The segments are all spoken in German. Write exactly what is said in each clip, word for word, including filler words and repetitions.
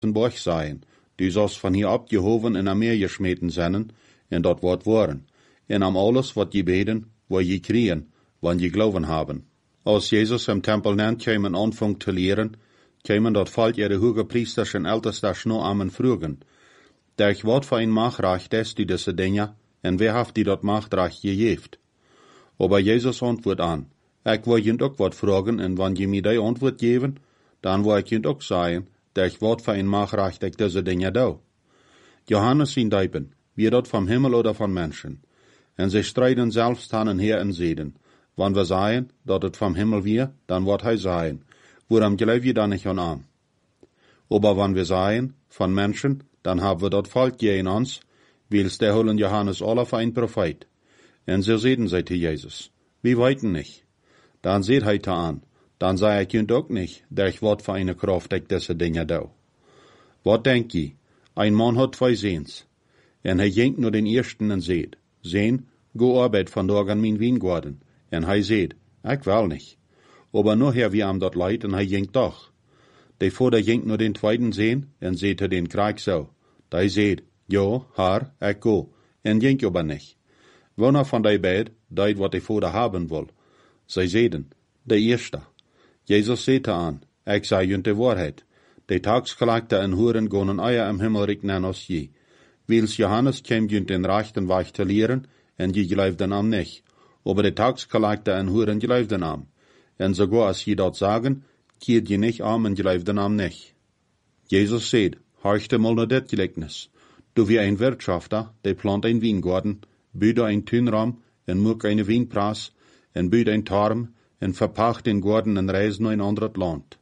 Borg zijn, die zoals van hier op Jehoven in Meer gesmeten zijn, en dat wordt worden, en am alles wat je beden, wat je kriegen, wanneer je geloven haben. Als Jezus im Tempel nennt, kämen anfangen te leren, kämen dat volk ihre hoge priesters en ältestes no amen frugen. Der ich wat voor een machtrecht ist die diese Dinge, en wer haft die dat machtrecht gegeven? Aber Jezus antwoord aan, ik wil je ook wat vragen, en wanneer je mij die antwoord geven, dan wil ik je ook zeggen, dat ich wat voor een machtrecht ik diese Dinge doe. Johannes zien dijpen, wie dat vom Himmel oder von Menschen. En sie streiten selbst han en her en zeden. Wann wir sagen, dat het vom Himmel wir, dann wird hij sagen, woran glaub je dan nicht an am? Aber wann wir sagen, von Menschen, dann haben wir dat Volk je in uns, wils der holen Johannes alle für ein Prophet. En so zeden zij te Jezus, wie weiten nicht. Dan seht hij te an, dan sei ik junt ook nicht, der ich wat für eine Kraft ik diese Dinge dau. Wat denk je? Ein Mann hat zwei Sehns, en hij jenkt nur den ersten en seht, sehen, go arbeit vandaag an mijn wijngaarden. En hij zeed, ik wel niet. Aber nachher wie am dat leid, en hij jenkt doch. De voor de jenkt nur den tweeden zien, en zeet hij den krijg zo. Die zeed, ja, haar, ik go, en jenkt aber nicht. Wanneer van die beid, deed wat de voor de haben wil. Zij zeiden, de eerste. Jezus zeet aan, ik zei junt de waarheid. De tagsgelagte en hoeren gonen eier im Himmelrijk nen als je. Wils Johannes käm junt den rechten Weg te leren, en je geloofden am nicht. Aber de tagsgelagte en hoeren geloofden am. En sogar als je dat sagen, keert je nicht am en geloofden am nicht. Jezus zeed, horchte mal naar dit gelijkenis. Du wie ein Wirtschafter, der plant ein Weingarten, biedt ein Tünraum, en muck eine Weinpras, en biedt ein Tarm, en verpacht den Garten en reist naar een ander land.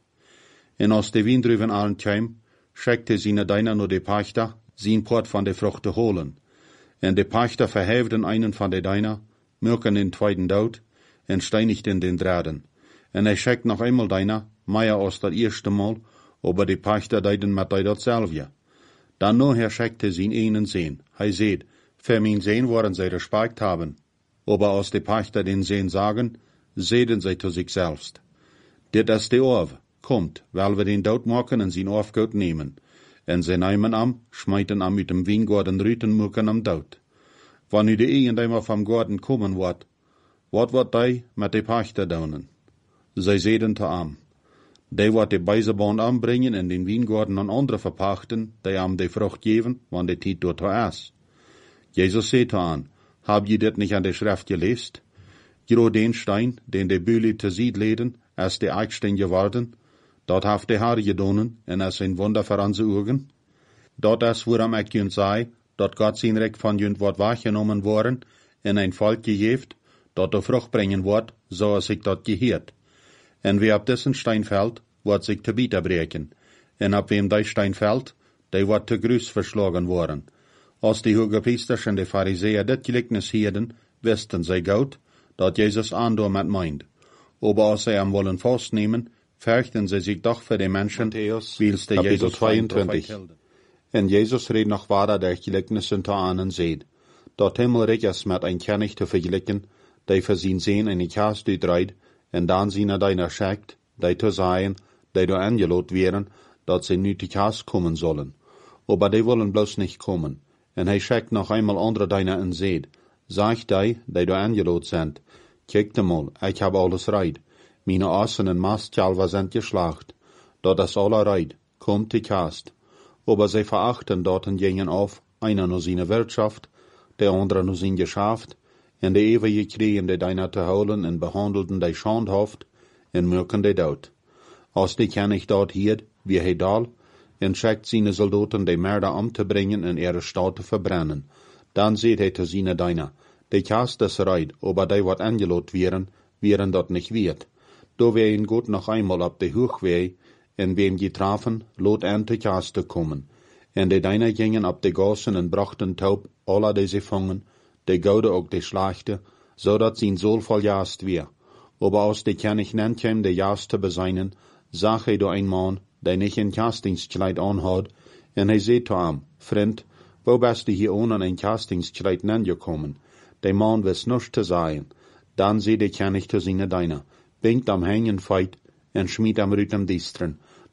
En als de Wijndruven allen kwam, schickte seine Deiner nur de Pachter, zijn Port van de Fruchte holen. En de Pachter verheften einen van de Deiner, mürken den zweiten dood, en steinigten den Draden. En hij schickt noch einmal Deiner, mehr als dat erste Mal, aber de Pachter deiden met die datselfde. Dan nachher schickte zijn einen Sehn. Hij seht, für mein Sehn wollen sie Respekt haben. Aber als de Pachter den Sehn sagen, sehen sie zu sich selbst. Dit is de Orve, kommt, weil wir den dood machen en zijn Orfgoed nehmen. En sie nehmen am, schmeiten am mit dem Weingarten rüten mucken am dood. Wann nu de Eigenheimer vom Garten kommen wordt, wat wordt die met de Pachter doen? Zij zeiden te am. Die wordt de Beiseband anbringen en den Weingarten an andere verpachten, die am de Frucht geven, wann de tijd dort is. Jezus zei aan, hab je dit nicht an de Schrift gelest? Gero den Stein, den de Bühle te ziet leden, als de Eichstein geworden, dat heeft de Haar gedonen en als een Wunder voor onze ogen. Dat is waarom ik junt zei, dat God zijn Recht van junt wordt wahrgenomen worden en een volk gegeeft, dat de Frucht brengen wordt, zoals ik dat geheerd. En wie op diesen Stein fällt, wordt zich te bieten breken. En op wem die Stein fällt, die wordt te gruus verslagen worden. Als die hoge priesters en de fariseer dit gelijkenis hielden, wisten zij goed, dat Jezus aandoor met meint. Aber als zij hem willen vastnemen, fürchten sie sich doch für die Menschen, wils der Jesus zweiundzwanzig. En Jezus reed noch weiter der Gelijkenissen te aan en zeid, dat Himmelrijk is met een König te vergelijken, die voor zijn Sehn in die Kaas uitrijdt, en dan zijn er deiner schickt, die te zeggen, die door aangeloot wären, dat sie nu te Kaas kommen sollen. Aber die wollen bloß nicht kommen. En hij schickt noch einmal andere deiner en zeid, sagt die, die door aangeloot sind, kijkt mal, ich habe alles reid. Meine Assen en Mastkalver sind geschlacht. Dat is alle reid, kommt die Kast. Aber sie verachten dort und gingen auf, einer nur seine Wirtschaft, der andere nur sein Geschäft, en de ewige kriegen die deiner te holen en behandelten die schandhaft, en mürken die dood. Als die König dort hiert, wie hij dal, en schickt seine Soldaten die Mörder um te bringen en ihre Stadt te verbrennen. Dan seht hij te seine deiner, die Kast is reid, aber die wat angelot wären, wären dat nicht wird. Do wir ihn gut noch einmal ab de Hochweg, en wem die trafen, lot an te Kaste kommen. En de deiner gingen ab de Gassen en brachten taub alle die sie fangen, de Goude ook de Schlachte, so dat zijn Sohl voll jast weer. Aber als de König nennt hem de jast te beseinen, zag hij door een man, die nicht een Kastingskleid anhad, en hij zei to am, Vriend, wo bist du hier ohne een Kastingskleid nengekommen? De man wist nichts te sagen. Dan zei de König te seine deiner, bingt am Hängen feit, en schmied am Rüt am Distren.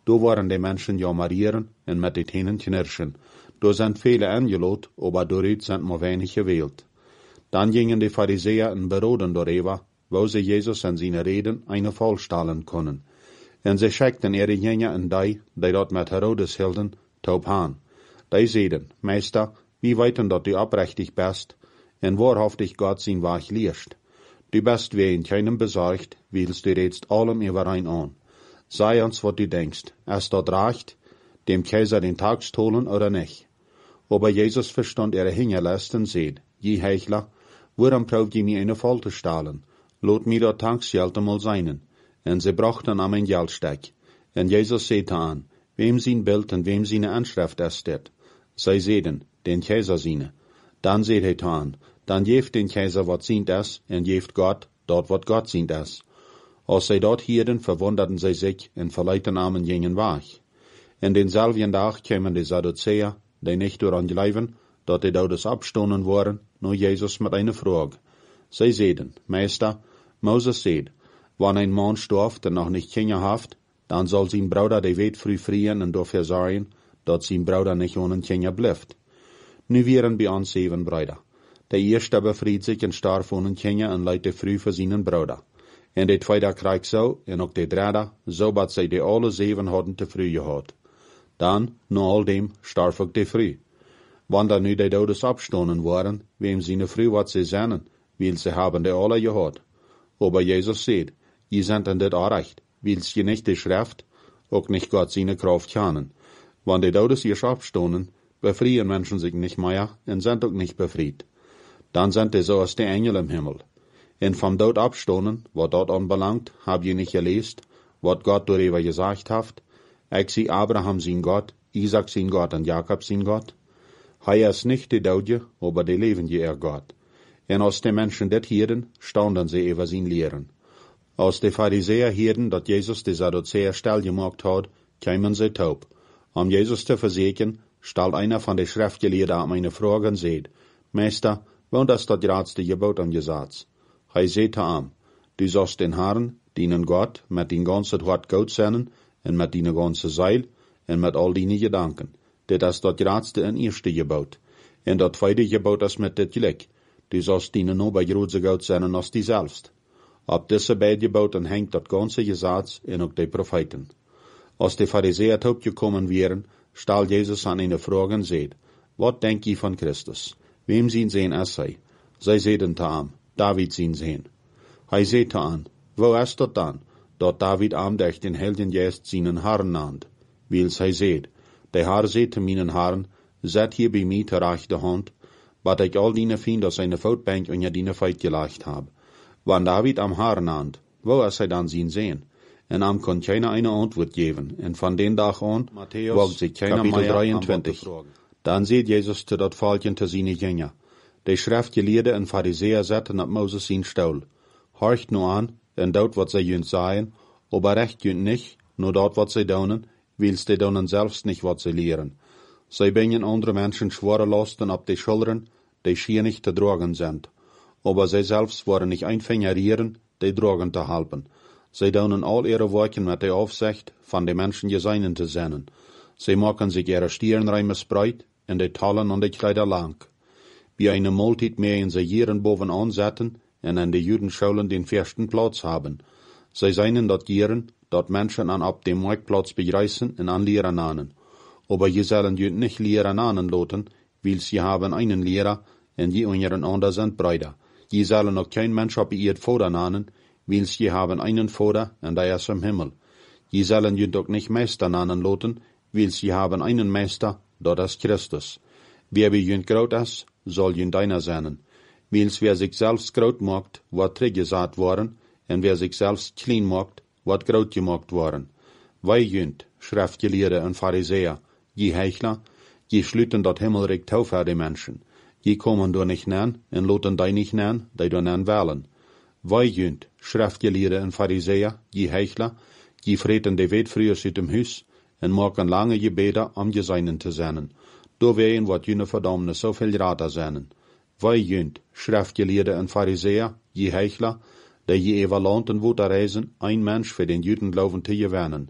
Da waren die Menschen ja marieren en met die Tenen knirschen. Da sind viele angelot, aber daaruit sind maar weinig gewählt. Dann gingen die Pharisäer in Beroden darüber, wo sie Jesus in seine Reden eine Fall stellen können. En sie schickten ihre Jünger in die, die dort mit Herodes hielten, taub aan. Die zeiden, Meister, wie weten dat du oprechtig bist, en wahrhaftig Gott sein Weg leerst. Du bist wie in keinem besorgt, willst du redst allem überein an. Sei uns, was du denkst, ist dort recht, dem Kaiser den Tag stohlen oder nicht. Aber Jesus verstand ihre Hingerlist und seht, je Heuchler, warum braucht ihr mir eine Fall zu stahlen? Lot mir dort Tagsgeld einmal seinen. En sie brachten am ein Geldsteck. En Jesus sagte an, wem sein Bild und wem seine Anschrift ist det? Sie sehen, den Kaiser seine. Dann seht er an, dann jeft den Kaiser wat sient es, en jeft Gott, dort wat Gott sient es. Als sie dort hielten, verwunderten sie sich en verleiten amen jenen Weg. In denselben Tag kämen die Sadduzäer, die nicht daran glauben, dat die Todes abstonden waren, nur Jesus mit einer Frage. Sie sehen, Meister, Moses seht, wann ein Mann stirbt und noch nicht Kinder haft, dann soll sein Bruder die Welt früh frieren und dafür sorgen, dat sein Bruder nicht ohne Kinder bleibt. Nu wären bei uns sieben Brüder. Der erste befried sich und starb ohne Kinder und leidte früh für seinen Bruder. En der zweite krieg so, en ook der dritte, so bat sie die alle sieben hadden te früh gehad. Dann, na all dem, starb ook de früh. Wann da nu die Todes abstonden waren, wem seine früh wat sie sennen, weil sie haben die alle gehad. Aber Jesus sagt, ihr seid in dit recht, willst je nicht die Schrift, auch nicht Gott seine Kraft kennen. Wann die Todes erst abstonden, befrieren Menschen sich nicht mehr und sind auch nicht befried. Dann sind die so als die Engel im Himmel. En vom Tod abstonden, wat dort anbelangt, hab je nicht gelesen, wat Gott darüber gesagt hat. Ich sie Abraham sein Gott, Isaac sein Gott und Jakob sein Gott. Hei ist nicht die Tote, aber die lebende er Gott. En als die Menschen das hierden, staunden sie über sein Lehren. Als die Pharisäer hierden, dat Jesus die Sadduzäer still gemacht hat, kämen sie taub. Um Jesus zu versichern, stellt einer von den Schriftgelehrten an eine Frage und sagt, Meister, wann ist das letzte Gebot am Gesetz? Hij zei am, du sollst den Herrn, deinen Gott, mit dein ganzes Hart Gott sennen, en mit deine ganze Seil, en mit all deine Gedanken. Dit is dat grootste en eerste Gebot. En dat tweede Gebot is met dit gelijk. Du sollst deine Obergrootse Gott sennen als die selbst. Op diese beide Geboten hängt dat ganze Gesetz en ook die Propheten. Als die Pharisäer taub gekommen wären, stellt Jesus an eine Frage und sagt, wat denk je van Christus? Wem zien sie es sei? Zij zeiden te am, David zien sehen. Hij zei aan, wo ist dat dan, dat David am durch den Helden Geist seinen Herrn nannt? Wils hij zei, der Herr zei te meinen Herrn, zet hier bei mir ter rechte Hand, wat ich all deine Fiende seine Voetbank unter deine Feit gelegt hab. Wann David am Herrn nannt, wo ist hij dan zien sehen? En am kon keiner eine Antwort geben, en von den Tag an, wagt sich keiner mehr dreiundzwanzig. Dann sieht Jesus zu dat Falken te seine Jünger. Die Schriftgelehrten en Pharisäer zetten op Moses zijn Stuhl. Horcht nu an, en dout wat zij junt sagen, aber recht junt nicht, nur dort wat zij doen, wils die doen selbst nicht wat zij lehren. Zij bringen andere Menschen schwere Lasten op die Schultern, die schier nicht zu tragen sind. Aber zij selbst wollen nicht einfingerieren, die tragen zu halten. Zij doen all ihre Worten mit der Aufsicht, von den Menschen geseinen zu sein. Sie machen sich ihre Stirnreimes breit, en die Tallen und die Kleider lang. Wie eine Multit mehr in sie Jieren boven ansetzen en an die Judenschulen den ersten Platz haben. Sie seien dort Jieren, dort Menschen an ab dem Marktplatz begreißen en an Lehren anen. Aber je sollen jüd nicht Lehren anen loten, weil sie haben einen Lehrer en die unseren anderen sind Brüder. Je sollen noch kein Mensch ab ihr Vater anen, weil sie haben einen Vater en der ist im Himmel. Je sollen jüd doch nicht Meister anen loten, weil sie haben einen Meister, dort ist Christus. Wer bei jüd groot ist, soll jünd einer sein. Wils wer sich selbst groot macht, wat träggesat worden, en wer sich selbst klein macht, wat groot gemacht worden. Wij jünd, Schriftgelehrte en Pharisäer, je Heuchler, je schlüten dat Himmelreich tauf für die Menschen. Je kommen do nicht nähen, en loten die nicht nähen, die do nähen wählen. Wij jünd, Schriftgelehrte en Pharisäer, je Heuchler, je freten die Welt früher uit dem Huis, en maken lange Gebete om geseinen te zijn. Do ween wat jene Verdammnis so viel rater zijn. Wij jünd, Schriftgelehrte en Pharisäer, je Heuchler, die je evaluanten woter reisen, ein Mensch für den Judenglauben te gewinnen.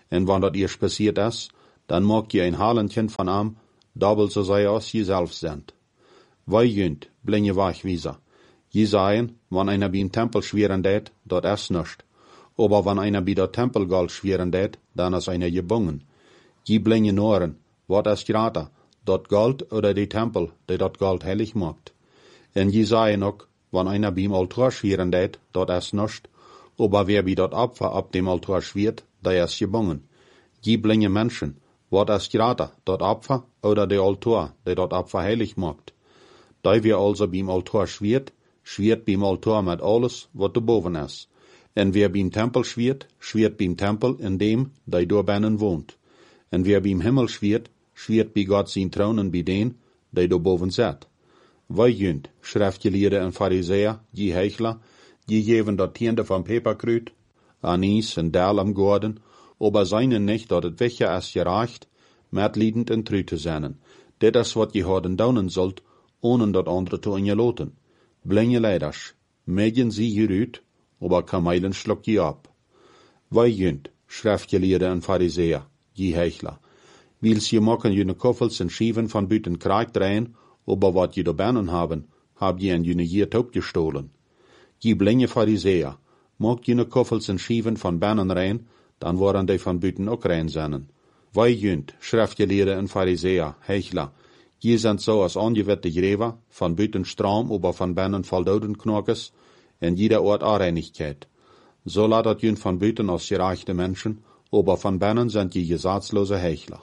en wann dat ihr passiert is, dan maakt je een halentjen van am, dobbelt so sei als je zelf sind. Wij jünt, blinje wachwieser. Je sagen, wann einer beim Tempel schweren det, dort is nischt. Aber wann einer bei der Tempelgold schweren det, dann is einer gebungen. Je blinje noren, wat is grater, dort Gold oder die Tempel, die dort Gold heilig macht. En je sagen ook, wann einer beim Altar schweren det, dort is nischt. Aber wer bei dort Opfer ab dem Altar schwert, der is gebungen. Je blinje Menschen, wat is grater, dort Opfer oder der Altar, der dort Opfer heilig macht. Da wir also beim Altar schwert, schwert beim Altar mit alles, wat da boven is. En wer beim Tempel schwert, schwert beim Tempel in dem, der door binnen wohnt. En wer beim Himmel schwert, schwert bei Gott sein Thronen bei den, der da boven zit. Wij jünt, schriftgeleerden en fariseer, die Heuchler, die geven dat tiende van peperkruid, anis en dal am Gorden, aber seinen nicht, dat het wegje is gereicht, met liedend en true te zijn. Dit is wat je houden daunen zult, ohne dat andere te ingeloten. Blinje leiders, medien sie geruut, aber kameilen schluck je ab. Wij jünt, schriftgeleerden en fariseer, die Heuchler, wils je mokken jene koffels en schieven van buiten kraak drehen, aber wat je da binnen haben, hab je en jene jiert opgestohlen. Je blinje fariseer, mocht jene koffels en schieven van binnen rein, dan worden die van buiten ook rein zijn. Wij jünt, schriftgeleerden en fariseer, Heuchler, je zijn zo als ongewette Gräber, van buiten stroom, aber van binnen vol dodenknokes, en jeder Ort Areinigkeit. So ladet jünt van buiten als gereichte Menschen, aber van binnen sind je gesatzlose Heuchler.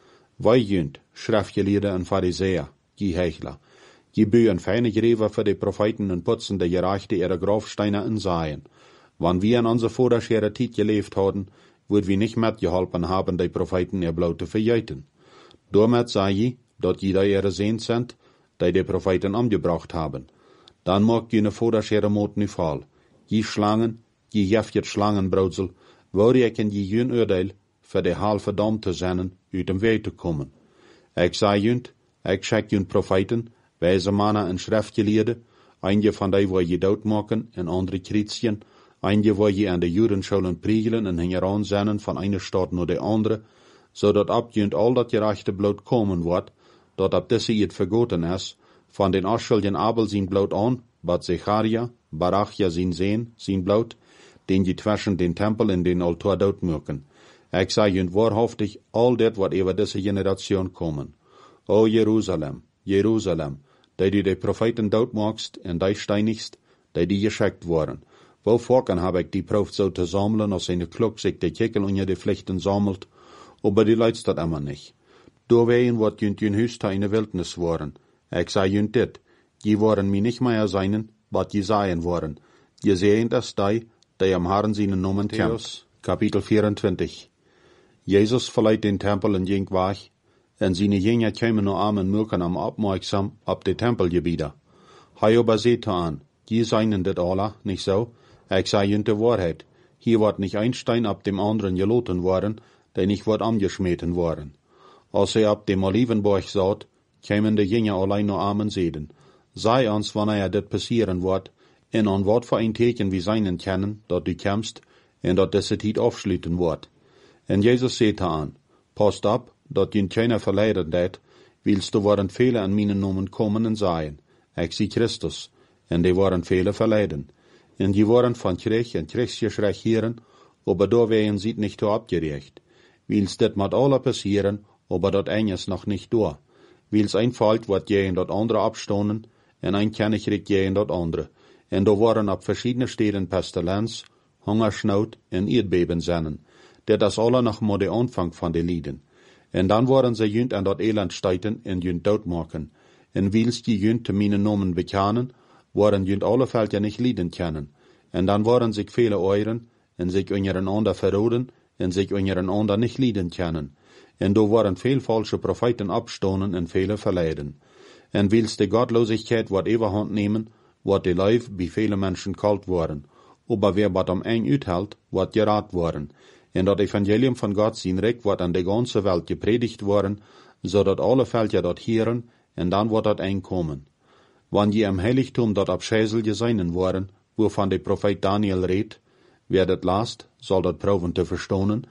Wij jünt, schriftgeleerden en fariseer, je Heuchler, je bühen feine Gräber für die Propheten und putzen de gereichte ihre Grabsteine in Seien. Wann wir in unserer vorderschere Tijd gelebt haben, würd wir nicht mitgeholfen haben, die Propheten ihr Blut zu verjeiten. Damit sei je, dat jeder ihre Sehnt sind, die die Propheten umgebracht haben. Dann mag jene vorderschere Mot nu fall. Je Schlangen, je jefjet Schlangenbroutsel, wou ik in je jün oordeel, für die halve verdammt te zijn, uit dem Weg te komen. Ik zei jünt, ik schek jünt Propheten, wijze mannen en schriftgeleerden, einje van die waar je doodmaken en andere Chrétien, einje waar je aan de Judenscholen priegelen en hingeraan zennen van eine stad naar de andere, zodat ab jünt al dat gerechte bloed komen wordt, dat ab disse het vergoten is, van den Ascheljen Abel zijn bloed aan, bat Zecharia, Barachja zijn zeen, zijn bloed, den je twischen den Tempel en den Altar doodmaken. Ik zei jünt waarhaftig al dit wat over disse generation komen. O Jerusalem, Jerusalem, die du de Propheten doodmaakst en die steinigst, die die geschickt worden. Wo vorken heb ik die Prof zo te sammeln, als eine Klok sich de Kickel onder de Pflichten sammelt, aber die leidst dat immer nicht. Doorwegen wordt jünt jün huis in de Wildnis worden. Ik zei jünt dit, je worden mi nicht mehr seinen, wat je seien worden. Je sehen das die, die am Herrn seinen Namen kämpft. Kapitel vierentwintig. Jesus verleiht den Tempel en ging weg, en seine Jünger kämen nur arm en mürken am aufmerksam ab de Tempelgebieder. Hij aber seht an, je seien dit alle, nicht so? Ik sei jünt de Wahrheit. Hier wordt nicht ein Stein ab dem anderen geloten worden, der nicht wordt angeschmeten worden. Als er ab dem Olivenborg saht, kämen de Jünger allein nur armen Seden. Sei uns, wann er dit passieren wird, en an wat für ein Teken wie seinen kennen, dat du kämst, en dat diese Tijd aufschluten wird. En Jesus seht an, passt ab, dat jün keiner verleiden det, willst du waren viele an meinen Namen kommen en seien. Ik zie Christus, en die waren viele verleiden. En die waren van Krieg en Kriegsgeschrech hieren, aber da wären sie nicht so abgerecht. Wils dit mat alle passieren, aber dat ein is noch nicht da. Wils ein Fall wat je in dat andere abstonen, en ein kennig richt je in dat andere. En da waren ab verschiedene Städten Pestilenz, Hungersnood en Erdbeben zennen. Dit is alle nog maar de aanvang van de lieden. En dan waren ze jünt aan dat elend stijten en jünt doodmaken. En wils die jünt te mijn nomen bekennen, waren jünt alle veld ja nicht lieden kennen. En dan waren zich vele euren, en zich unneren ander verroden, en zich unneren ander nicht lieden kennen. En do waren veel falsche Propheten abstonen en vele verleiden. En wils de Gottlosigkeit wat overhand nemen, wat de Leib bij vele Menschen kalt worden. Aber wer wat am eng uithält, wat geraad worden. En dat Evangelium van God zijn recht wordt aan de ganze Welt gepredigt worden, zodat alle Völker dat hieren, en dan wordt dat eng komen. Wann je am Heiligtum dat abschäsel geseinen worden, wovon de Prophet Daniel redt, wer dat last, zal dat proven te verstonen,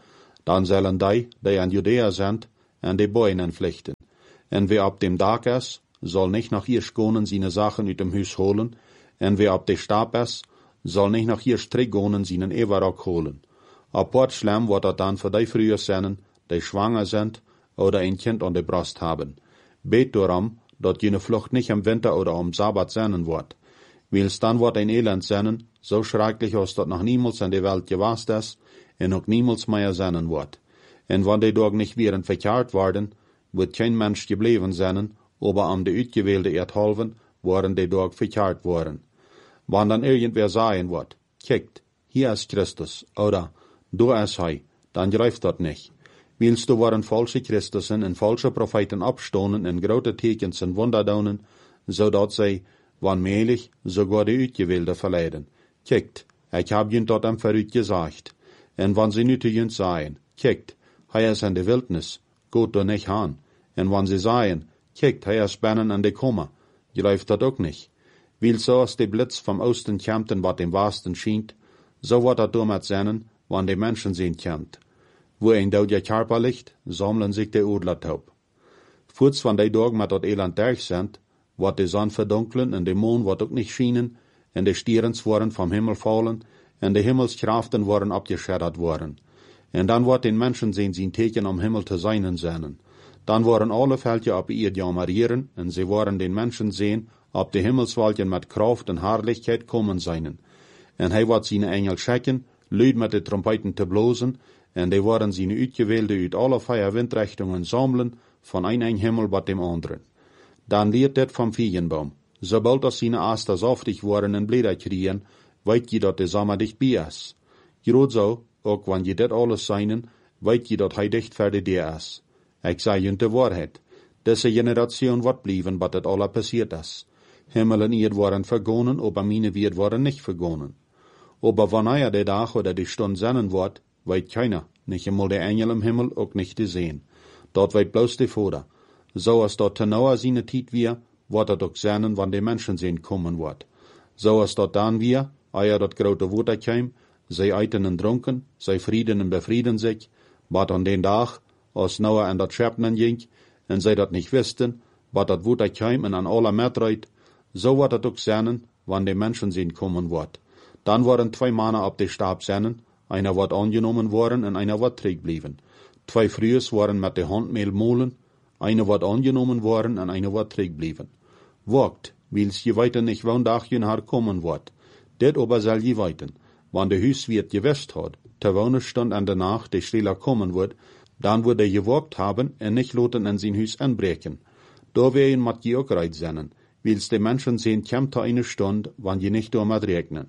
Dan zullen die, die aan Judea zijn, en de boinen vlechten. En wie op dem Dak is, soll nicht nach ihr schonen seine Sachen uit dem Huis holen, en wie op de Stab is, soll nicht nach ihr Strickgonen seinen Everrock holen. Apart schlimm wordt dat dan voor die früher zijn, die schwanger sind, oder ein Kind an der Brust haben. Bet darum, dat jene Flucht nicht im Winter oder am Sabbat sein wird. Wils dann wird ein Elend sein, so schrecklich, als dat noch niemals in der Welt gewast ist, en auch niemals mehr sein wird. En wann die Tag nicht wären verkehrt worden, wird kein Mensch geblieben sein, aber am de uitgewählte Erdhalven waren die Tag verkehrt worden. Wann dann irgendwer sagen wird, kijkt, hier ist Christus, oder, du ist hij, dann greift dat nicht. Willst du waren falsche Christusen en falsche Propheten abstonen en grote tekens en wonderdonen, zodat zij, wanmelig, sogar die uitgewählte verleiden. Kijkt, ik hab junt dat hem vooruit gezegd. En wann sie nu te junt sagen, kijkt, hij is in de wildnis, geht da nicht aan. En wann sie sagen, kijkt, hij is binnen an de Kommer, greift dat ook nicht. Weil so als de Blitz vom Osten kommt en wat dem Westen schient, so wird dat damit sein, wann de Menschen sehen kommt. Wo ein dode Körper liegt, sammeln sich de Odlertaub. Kurz van de Tag met dat Elend durch sind, wird de Sonne verdunklen en de Mond wird auch nicht schienen, en de Stierens worden vom Himmel fallen, en de Himmelskraften worden abgeschreddert worden. En dan wordt den Menschen sehen zijn Teken am Himmel te seinen zijn. Dan worden alle Völker op ihr jamarieren, en sie worden den Menschen sehen, ob de Himmelswolken met Kraft en Herrlichkeit kommen seinen. En hij wordt zijn Engel schicken, luid met de Trompeten te blozen, en die worden zijn uitgewählte uit alle vier Windrichtungen sammeln, von ein ein Himmel bat dem anderen. Dan leert dit vom Feigenbaum. Sobald das seine Aster saftig worden en Blätter kriegen, weet je dat de Sommer dicht bij is. Groot zo, ook wanneer je dit alles seinen, weet je dat hij dicht voor de deur is. Ik zei je de waarheid. Deze Generation wordt blijven, wat het alle passiert is. Himmel en Erd worden vergonnen, aber meine wird worden nicht vergonnen. Aber wanneer der Tag oder die Stunde sein wird, weet keiner, nicht einmal der Engel im Himmel, auch nicht zu sehen. Dort weet bloß die Vater. So als dort tenauer seine Tiet wir, wird er auch sein, wann die Menschen sehen kommen wird. So als dort dann wir, eier dort grote Wutter käm, sie eiten und trunken, sie frieden und befrieden sich, wat an den Tag, als Noah an dat Schöpfen ging, en sie dat nicht wüssten, wat dat Wutter käm und an aller Metreit, so wird er auch sein, wann die Menschen sehen kommen wird. Dann waren zwei Männer ab de Stab sein, einer wird angenommen worden und einer wird zurückblieben. Zwei Frühes waren mit de Handmehl mohlen, einer wird angenommen worden und einer wird zurückblieben. Wagt, wils je weiter nicht wann Tag je haar kommen wird. Dit aber soll je weiten. Wann de Huiswirt gewusst hat, ter wonen stund an der Nacht de Stehler kommen wird, dann wird er gewagt haben en nicht loten in sein Huis anbrechen. Da wär ihn mat je auch reit sennen, wils de Menschen sehen kämmt da eine Stund, wann je nicht damit regnen.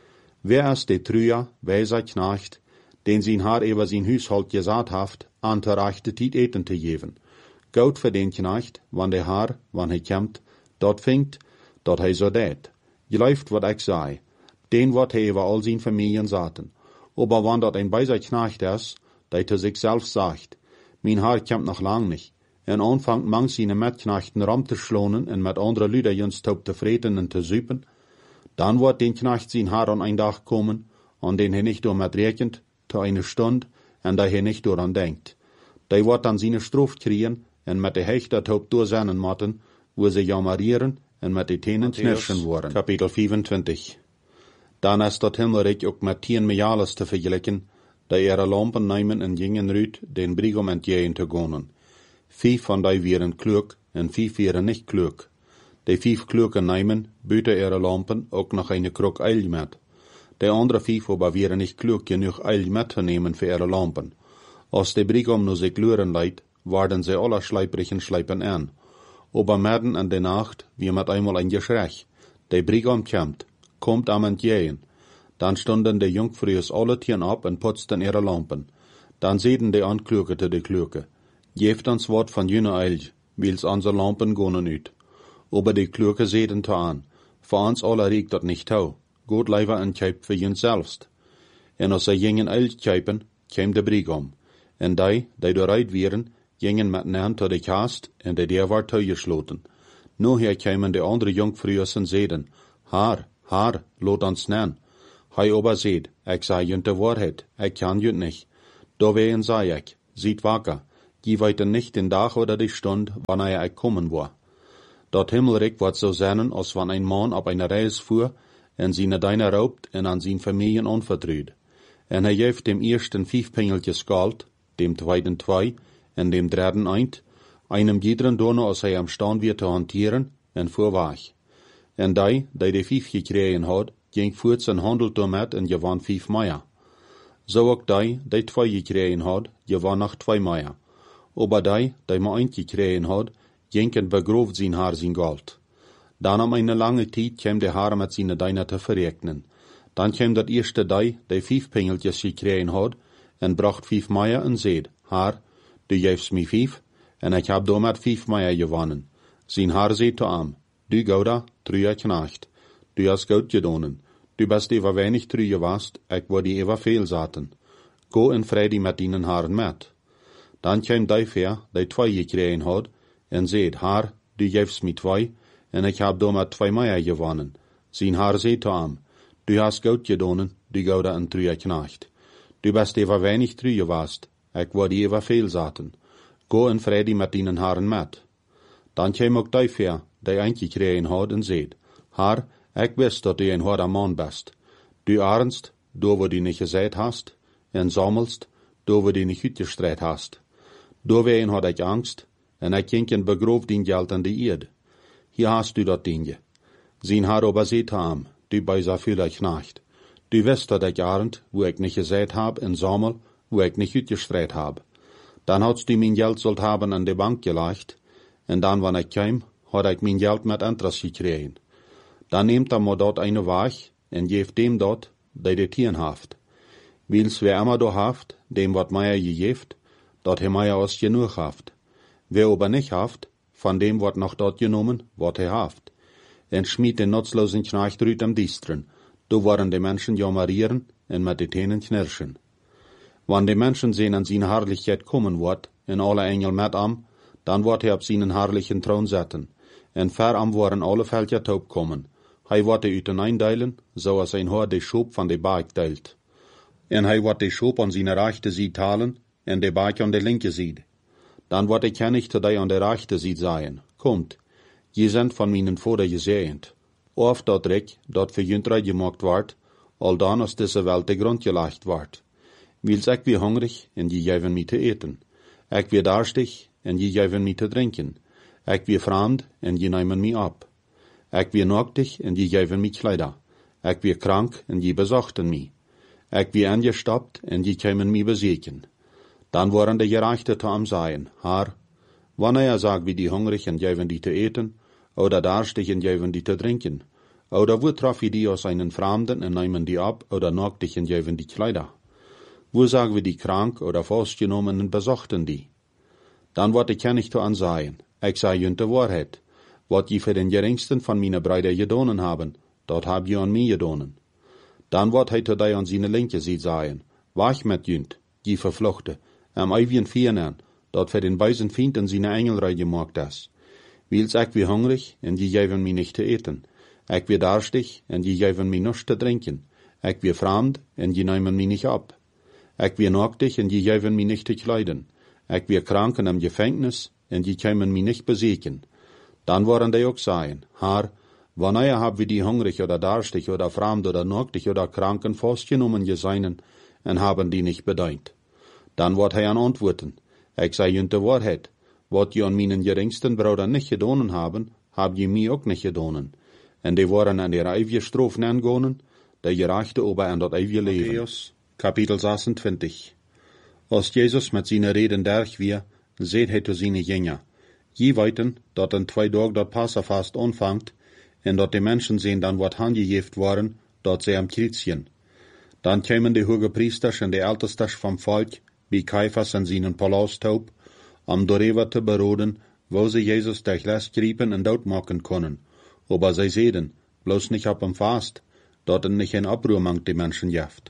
Wer ist de Trüer, weiser Knecht, den sein Haar über sein Haushalt gesagt haft, an der rechte Tiet eten te geben. Gaut für den Knecht, wann der Haar, wann he kämmt, dort fingt, dort he so dät. Geläuft wat ich sei, den wat he über all sein Familien saten. Aber wann dort ein weiser Knecht ist, der zu sich selbst sagt, mein Haar kämmt noch lang nicht, en anfangt mang seine Metknechten ram te schlonen en met andere Lüder jens taub te vreten en te süpen, dann wird den Knecht sein Haar an ein Tag kommen, an den er nicht damit rechnet, zu eine Stunde, en da er nicht daran denkt. Der wird dann seine Strafe kriegen, en mit der Hechter taub durchsennen matten, wo sie jamarieren, en mit den Tänen knirschen worden. Kapitel vierundzwanzig. Dann ist das Himmelreich auch mit tien Miales zu vergleichen, da ihre Lampen nehmen en gingen rüt, den Brigum entgehen zu gehen. Fünf von die wären klug, en fünf wären nicht klug. Die fünf Klugen nehmen, büten ihre Lampen auch noch eine Krug Eil mit. Die andere fünf aber wären nicht klug genug Eil mitzunehmen für ihre Lampen. Als die Brigum nur sich luren leidt, werden sie alle schleiprigen Schleipen an. Aber mitten in der Nacht, wie mit einmal ein Geschrei. Die Brigum kommt, kommt am entgehen. Dann stunden die Jungfrühes alle Tieren ab und putzten ihre Lampen. Dann sehen die Ankluge zu die Kluge. Geeft uns Wort von jünger Eil, wils unsere Lampen gonen ut. Aber die Kluge sehen to an. Für uns alle riegt dat nicht tau. Gut leiver en Keip für jens selbst. En als sie gingen Eil keipen, käm de Brigum. En die, die bereit wären, gingen mit nahen to de Kast, en de der war teugesloten. Nu her kämen de andere Jungfrühes en seden, Haar, Haar, lot ons nahen. Hij aber seht, ich sei jünt de Wahrheit, ich kann jünt nicht. Doween sei ik, ziet wakker, je weet nicht den Tag oder die Stund, wanneer ik kommen war. Dat Himmelreich wordt zo zijn, als wann ein Mann op eine Reis fuhr, en seine Deine raubt en an zijn Familien onvertruud. En hij geeft dem ersten vijf pengeltjes Gold, dem zweiten zwei, en dem dritten eint, einem jederen Donner, als hij am Stand wird te hantieren, en fuhr weg. En die, die de vijf gekregen had, ging voort zijn handel damit en gewann vijf Meier. Zo ook die, die twee gekregen had, gewann nog twee Meier. Aber die, die maar eint gekregen had, ging en begrooft zijn haar zijn Gold. Dan om eine lange tijd kwam de haar met zijn Deiner te verrekenen. Dan kwam dat eerste die, die vijf pengeltjes gekregen had, en bracht vijf Meier en zeid, haar, du geefst mij vijf, en ik heb damit vijf Meier gewonnen. Zijn haar zeid te am, du gouda, truie knacht, du hast goud gedonen, du bist even weinig truie wast, ik word die even veel zaten. Go en vrede met dienen haren met. Dan kwam die ver, die twee gekregen had, en zeid, haar, du geefst mij twee, en ik heb damit twee Meier gewonnen. Zijn haar zeid te am, du hast goud gedonen, du gouda en truie knacht. Du bist even weinig truie wast, ik word die even veel zaten. Go en vrede met dienen haren met. Dan kwam ook die ver, die eindje gekregen had, en zeid, haar, ik wist dat du een harder man bist. Du arnst, do wo du nicht gezeit hast, en sammelst, do wo du nicht uitgestreit hast. Do ween had ik angst, en ik ging en begroof dien geld aan de eerd. Hier hast du dat dingje. Zijn haar ober zeet ham, du beiser fühler knacht. Du wist dat ik arnd, wo ik nicht gezeit hab, en sammel, wo ik nicht uitgestreit hab. Dan hadst du mijn geld zult haben aan de bank gelegt, en dan wanneer ik kwam, had ik mijn geld met interest gekregen. Dan neemt er maar dat eine weg, en geeft dem dat, die de tieren haft. Wils wer immer do haft, dem wat Meier gegeeft, dat he Meier aus genug haft. Wer aber nicht haft, von dem wordt noch dort genommen, wat he haft. En schmied den nutzlosen Knecht rüt am Distren, do waren de Menschen jammerieren, en met de tenen knirschen. Wann de Menschen sehen an zijn Herrlichkeit kommen wordt, en alle Engel met am, dan wordt hij op zijn herrlichen Thron zetten, en ver am worden alle Völker taub kommen. Hij wordt de uten eindeilen, zoals een hoor de schoop van de baak deilt. En hij wordt de schoop aan zijn rechte ziet talen, en de baak aan de linke ziet. Dan wordt ik kennig te die aan de rechte ziet zijn. Komt, je zijn van mijn vader gezegend. Of dat rijk, dat voor juntrij gemaakt wordt, al dan als deze welt de grond gelegd wordt. Wils ik weer hungrig, en je geven mij te eten. Ik weer darstig, en je geven mij te drinken. Ik weer vreemd, en je nemen mij op. Ik weer naaktig, en je geven mij kleider. Ik weer krank, en je bezochten mij. Ik weer angestapt, en je komen mij bezieken. Dan worden de gerechte te am zijn, haar. Wanneer sagt wie die hungrig, en geven die te eten, oder darstig, en geven die te drinken. Oder wo traf je die aus einen Fremden, en nemen die op, oder naaktig, en geven die kleider. Wo sagen wir die krank oder festgenommen und besochten die? Dann wird ich nicht zu ansagen, ich sei jünt die Wahrheit. Wat je für den geringsten von meine Brüder gedonen haben, dort hab je an mir gedonen. Dann wird hij zu die an seine linke Seite sagen, wach mit jünt, je verfluchte, am ewigen Viernen, dort für den weisen Fiend in seine Engelrei gemacht ist. Wils ich wie hungrig, und je geven mir nicht zu eten. Ich wie darstig, und je geven mir nichts zu trinken. Ich wie fremd, und je nehmen mich nicht ab. Ik weer naaktig, en je geven mij nicht te kleiden. Ik weer krank en am Gefängnis, en je komen mij nicht bezieken. Dan worden die ook sagen, haar, wanneer hab wir die hungrig oder darstig oder fremd oder naaktig oder kranken festgenommen geseinen, en haben die nicht bedient. Dan wordt hij aan antwoorden, ik zei jünt de Wahrheit, wat je an meinen geringsten Bruder nicht gedonen haben, hab je mij ook nicht gedonen. En die worden an der eeuwige Strafen angonen, der gerechte ober an dat eeuwige Leben. Matthäus, Kapitel zesentwintig. Als Jesus met zijn reden derg weer, zeet hij te zijn Jünger. Je weten, dat in twee dagen dat Passafast anfangt, en dat de mensen zijn dan wat handgegeven worden, dat zij am Kreuzchen. Dan kwamen de hoge priesters en de ältestes vom Volk, bij Caiphas en zijn palast op, om darüber te beroden, wo ze Jesus durch Last griepen en doodmaken konnen. Aber zij zeiden, bloß nicht ab dem Fast, dat er nicht in Abruhr mangt die Menschen jaft.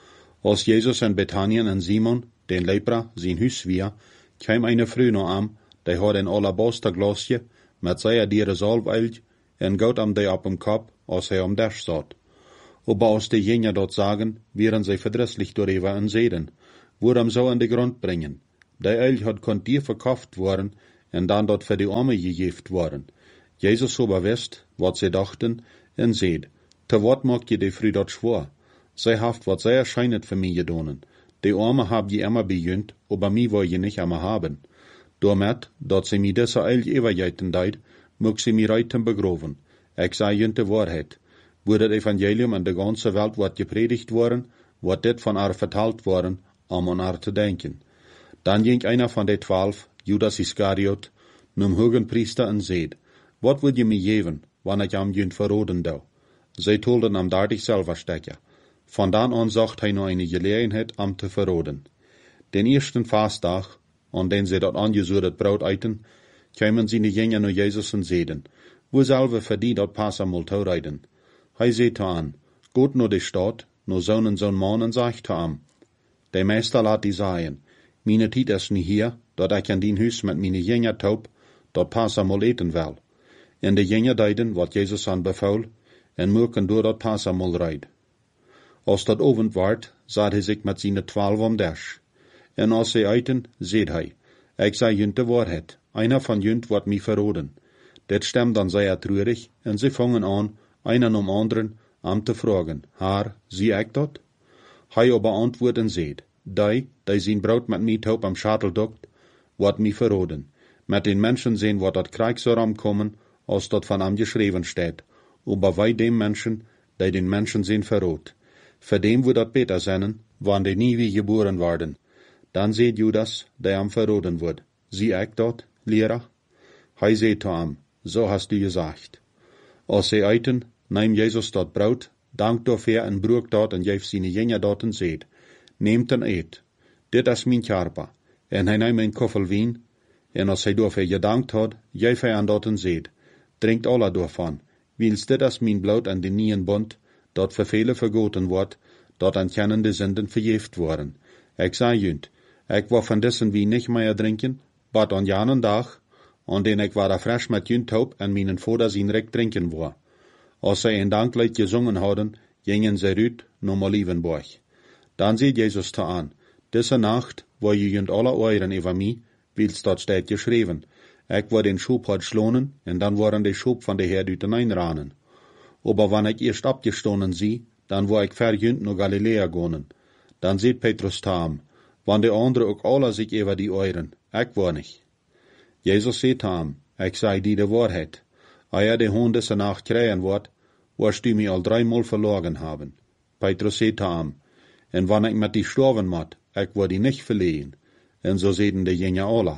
Als Jesus in Bethanien en Simon, den Lepra, zijn huis weer, kwam eine Frau noch am, die had een alabasterglasje, met zeer diere Salböl, en goud am die op dem Kopf, als hij am Dash zat. Aber als die Jünger dort sagen, wären sie verdrießlich darüber en zeiden, woer hem zou aan de grond brengen. Die eil had kon dier verkauft worden en dan dat voor die armen gegeven worden. Jezus aber wist wat zij dachten en zeid, te wat maak je die vrouw dat schwor? Zij haft wat zij erscheinet voor mij gedonen. Die armen hab je immer bejunt, aber mij wil je niet immer haben. Doormet, dat zij mij deze eil eeuwigheten deed, mag sie mij reiten begroven. Ik zei junt de waarheid. Wo das Evangelium in der ganzen Welt wordt gepredigt worden, wordt dit van haar verteld worden, om aan haar te denken. Dan ging einer van de twaalf, Judas Iscariot, num hogen priester en zeid, wat wil je me geven, wanneer ik hem junt verroden dou? Zij tolden hem dertig zilverstekken. Van dan aan zocht hij nog een gelegenheid om te verroden. Den eersten Fastdag, aan den zij dat aangezodet brood eten, kwamen sie de jengen naar Jezus en zeiden, wo zelve verdient dat Passamol toerijden? Hij zei te aan, goed naar de stad, naar zo'n en zo'n man en zegt te hem, de meester laat die zeggen, meine tijd is niet hier, dat ik in dien huis met mijn jengen taub, dat Passamol eten wil. En de jengen deiden wat Jezus aan beval, en moeken door dat Passamol rijd. Als dat ovend werd, zat hij zich met zijn twaalf om dash. En als zij eten, zeid hij, ik zei junt de waarheid, einer van junt wordt mij verroden. Dit stemt dan zeer treurig, en ze vangen aan, einer om anderen, om te vragen, Haar, zie ik dat? Hij aber antwoordt en zeid, die, die zijn brood met mij taub am schatel dokt, wordt mij verroden. Met den Menschen sehen wordt dat krijg zou ramkomen, als dat van hem geschreven staat. Aber wij dem Menschen, die den Menschen zijn verrood. Voor dem wordt dat beter zijn, wanneer die nie wie geboren worden. Dan zeid Judas, die hem verroden wordt, zie ik dat, leraar? Hij zei te hem, zo hast du gezegd. Als zij eten, neemt Jezus dat brood, dankt dafür en broek dat en geeft zijn jengen dat en zeid, neemt en eet, dit is mijn karper. En hij neemt een koffel wien, en als hij dafür gedankt had, geeft hij aan dat en zeid, drinkt alle daarvan, wils dit is mijn bloed en de nieuwen bond, dat voor vele vergoten wordt, dat aan kennende zinden vergeeft worden. Ik zei junt, ik wil van dessen wien niet meer drinken, but aan jaren dag, aan den ik war fresh met junt taub en mijn vader zijn rek drinken wou. Als zij een danklied gezongen hadden, gingen zij uit naar Olivenborg. Dan zei Jezus te aan, deze nacht wil je junt alle oren over mij, wils dat staat geschreven. Ik wil den Schub had slonen, en dan waren de Schub van de Heer uit ranen. Aber wanneer ik eerst abgestonen zie, dan wil ik ver junt naar Galilea gaan. Dan zei Petrus te hem, wanneer de anderen ook alle zich over die oren, ik wil niet. Jezus zei te hem, ik zei die de waarheid. Als je de hond deze nacht krijgen wordt, wirst du mij al dreimal verloren hebben. Petrus zei te hem, en wanneer ik met die sterven moet, ik wil die niet verlegen. En zo zeiden de jengen alle.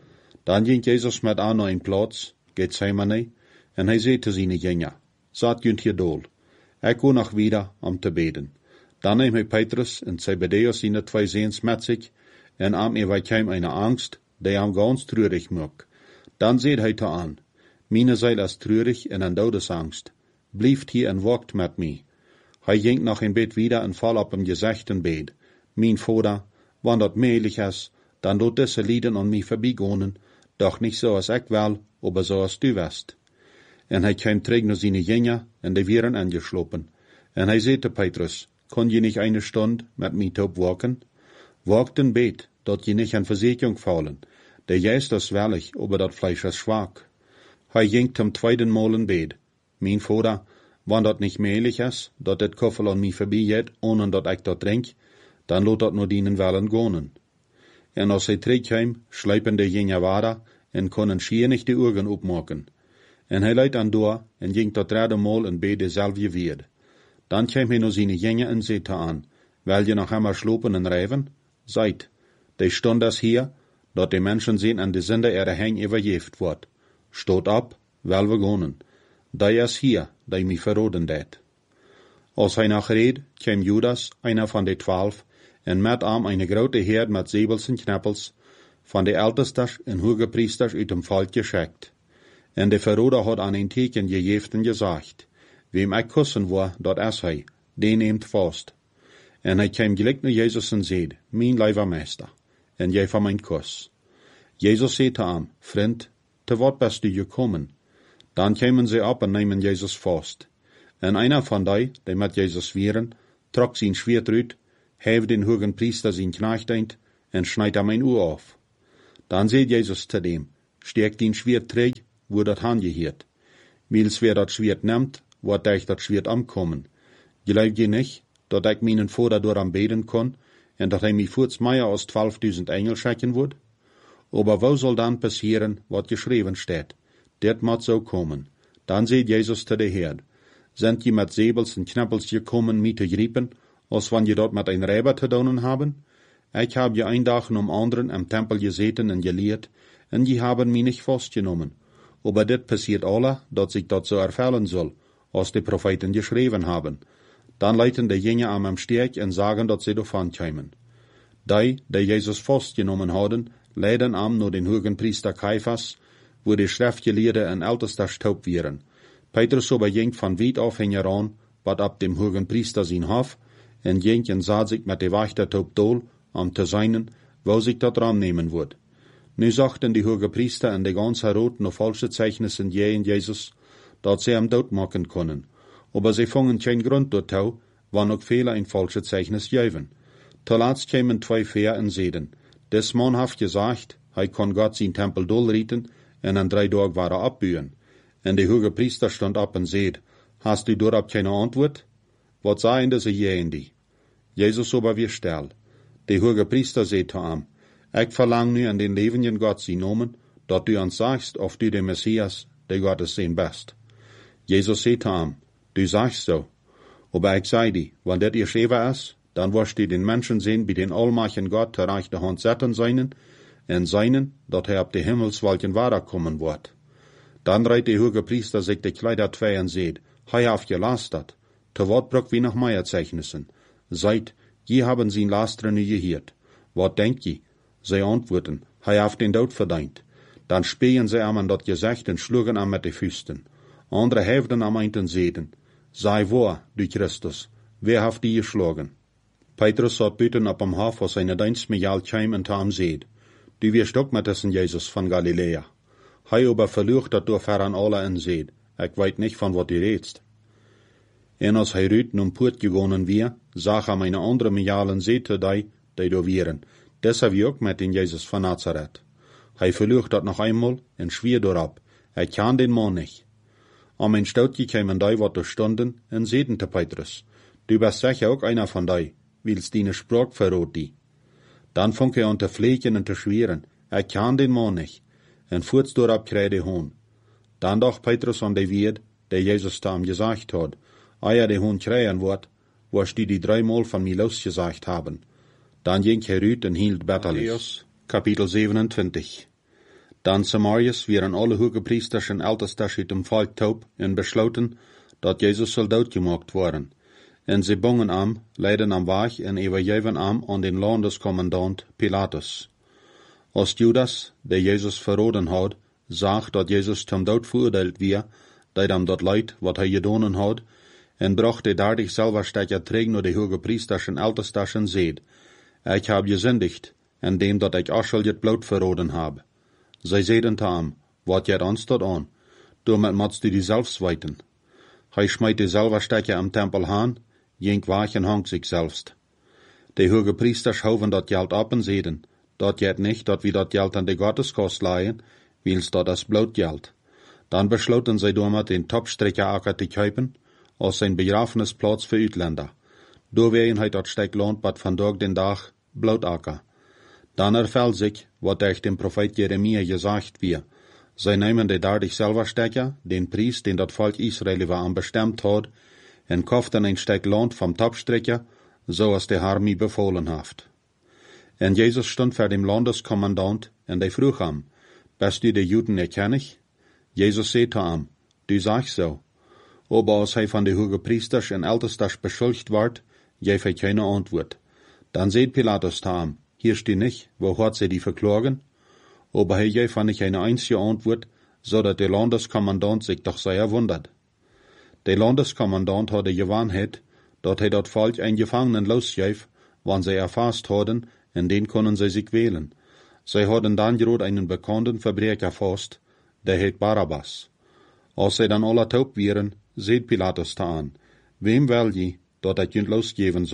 Dan ging Jezus met aan naar een plaats, Gethsemane, en hij zei te zijn jengen, zat junt hier dool. Ik ga nog wieder om te beden. Dan neemt hij Petrus en Zebedeus zijn twee zoons met zich, en am er kwam eine angst, die hem ganz treurig maakt. Dan zei hij te aan, meine Seil is treurig en een dodesangst. Blijft hier en wacht met mij. Hij ging nog een bed wieder en val op hem gezicht en beet. Mijn vader, wanneer dat möglich is, dan doet deze lieden aan mij voorbijgaan, doch niet zoals ik wil, aber zoals du wist. En hij kwam terug naar zijn jengen, en die waren angeslopen. En hij zei te Petrus, kon je niet eine stund met mij top waken? Wacht en beet, dat je niet aan verzekering vallen. Der Geist is wellig, aber dat Fleisch is zwak. Hij ging zum tweeden Mal in bed. Mijn vader, wanneer dat niet möglich is, dat dit koffel aan mij voorbij gaat, ohne dat ik dat drink, dan laat dat naar dienen willen gaan. En als hij terugkwam, schleipen de jengen water en konden schier niet de ogen opmaken. En hij leidt aan door en ging tot derde Mal in bed dezelfde weer. Dan kwam hij naar zijn jengen en zei te aan, wil je nog einmal slopen en rijven? Seid, de stund is hier, dat de mensen zien en de zinde er heen overgeeft wordt. Stoot op, wel we gaan. Die is hier, die mij verroden deed. Als hij nog reed, kwam Judas, einer van de twaalf, en met hem een grote heerd met zebels en knappels, van de ältesters en hoge priesters uit dem volk geschickt. En de verroder had aan een teken gegeven en gezegd, wem ik kussen wil, dat is hij, die neemt vast. En hij kwam gelijk naar Jezus en zei, mijn lieve meester, en geef hem een kus. Jezus zei te hem, vriend, te wat bist du gekommen? Dan kwamen ze op en nemen Jezus vast. En einer van die, die met Jezus wieren, trok zijn zwaard uit, heeft den hogen Priester zijn Knecht eint en schneidt hem ein Ohr auf. Dann seht Jesus zu dem, steekt den Schwert träg, wo dat hangeheert. Wils wer dat Schwert nimmt, wordt euch dat Schwert amkommen. Glaubt je nicht, dat ik meinen Vater door am beten kon, en dat hij mij voorts meer als twaalfduizend Engel schicken wordt? Aber wo soll dann passieren, wat geschreven steht? Dat moet zo komen. Dan seht Jesus zu de Herd. Sind je met Säbels en Knappels gekommen, mij te griepen, als wann je dort met een Räber te doen haben? Ich hab je ein Tag um anderen am Tempel gezeten en geleerd, en je haben mich nicht vastgenommen. Aber dit passiert alle, dat sich dat so erfüllen soll, als die Propheten geschrieben haben. Dann leiten die Jünger am am Steg en sagen, dat sie davon kämen. Die, die Jesus vastgenommen hadden, leiden am nur den hohen Priester Kaiphas, wo die Schriftgelehrten en Ältester taub wären. Petrus aber ging von weit auf heran, wat ab dem hohen Priester sein Hof, en ging en sah sich mit de Wächter taub dol, am te seinen, wo sich dat Raum nehmen wird. Nu sagten die hoge Priester en de ganze Herod noch falsche Zeichnissen je in Jesus, dat sie am dood machen können. Aber sie fangen kein Grund dortau, wann auch viele ein falsches Zeichnis geben. Zuletzt kämen zwei Fehr en Seden. Des Mann haft gesagt, hij kon Gott sein Tempel dolrieten, en an drei Tagen war er abbühen. En de hoge Priester stand ab en seed, hast du dorab keine Antwort? Wat sagen sie je in die? Jesus aber wir still. De hoge Priester seht zu ihm, ich verlang nu an den levenden Gott sie nomen, dat du uns sagst, of du der Messias, der Gottes sein bist. Jesus seht zu ihm, du sagst so. Aber ich sei die, wenn das ihr Schäfer ist, dann wirst du den Menschen sehen, wie den allmächtigen Gott zur rechten Hand setzen seinen, en seinen, dat er ab die Himmelswolken weiterkommen wird. Dann reit der hoge Priester sich die Kleider zwei und seht, hei haft gelastet, te Wort braucht wie nach Meier Zeichnissen. Seid, je haben sie Lasteren gehört. Wat denkt je? Sie antworten, hei haft den Tod verdient. Dann spähen sie am an dat Gesicht und schlugen am mit de Füßen. Andere heften am einten Seden. Sei wahr, du Christus, wer haft die geschlagen? Petrus hat büten ab am Hof, was seine Dienst mit all käm und am seht. Du wirst auch mit dessen Jesus von Galiläa. Hei aber verlucht dat durch an alle en seht. Ich weit nicht von wat du redst. En als hij rüten um Purt gewonnen wir, sag er meine andere Mijalen Seete die, die do wieren. Deshalb wie auch mit den Jesus von Nazareth. Hij verlucht dat noch einmal en schwier dorab. Er kann den Mann nicht. Am ein Stoutje kämen die, wat do stunden, en seden te Petrus. Du bist sicher auch einer von die, willst die ne Sprach verrot die. Dann fang er an te fleken en te schwieren. Er kann den Mann nicht. En voorts dorab kreide Hohn. Dann dacht Petrus an die Wied, der Jesus da ihm gesagt hat. Eier de Hohn kreien wird, wirst die die dreimal von mir losgesagt haben. Dann ging er rüt und hielt betterlich. Kapitel siebenundzwanzig. Dann Samarias wären alle hogepriesterschen Ältester dem Volk taub und beschloten, dat Jesus soll doodgemaakt worden. En sie bongen am, leiden am Weg en übergeben am an den Landeskommandant Pilatus. Als Judas, der Jesus verroden hat, sagt, dat Jesus zum Tod verurteilt wir, deed am dat leid, wat hij gedonen had, en bracht de daardig selber stekker terug naar de hogepriesterschen Ältesterschen seed. Ich hab gesündigt, en dem dat ich ascheljet bloot verroden hab. Zij zeiden te hem, wat jet ons dat aan? Damit matst du die selbst weiten. Hij schmeit de selber stekker am Tempel haan, jink weg en hangt sich selbst. De hogepriesters hoven dat geld ab en zeiden, dat jet nicht, dat wie dat geld an de Gotteskost leihen, wils dat as bloot geld. Dann besloten zij damit den Topstreckeracker te kaufen, als zijn begrafenisplaats für Utländer. Doorwegen hij dat stek land wat vandaag den dag Bloutacker. Dann erfällt sich, wat durch den Prophet Jeremia gesagt wir. Zij nemen de daardig selber stekker, den Priest, den dat Volk Israel war am bestemmt had, en kauften ein stek land vom Topstrecker, so als der Herr mir befohlen haft. En Jesus stond vor dem Landeskommandant, en de vroeg hem, bist du de Juden erkennig? Jesus zei zu ihm, du sagst so. Aber als hij van de hogepriesters en ältesters beschuldigt ward, gef hij keine Antwort. Dann seht Pilatus zu ihm, hier steht nicht, wo hat sie die verklagen? Aber hij gef van nicht eine einzige Antwort, so dat der Landeskommandant sich doch sehr wundert. Der Landeskommandant hatte gewahrheit, dat hij dat Volk ein Gefangenen losgef, wann sie erfasst hadden, en den können sie sich wählen. Sie hadden dann gerade einen bekannten Verbrecher fast, der heet Barabbas. Als sie dann alle taub wären, seht Pilatus da an, wem will je, dat ik jent losgeven soll?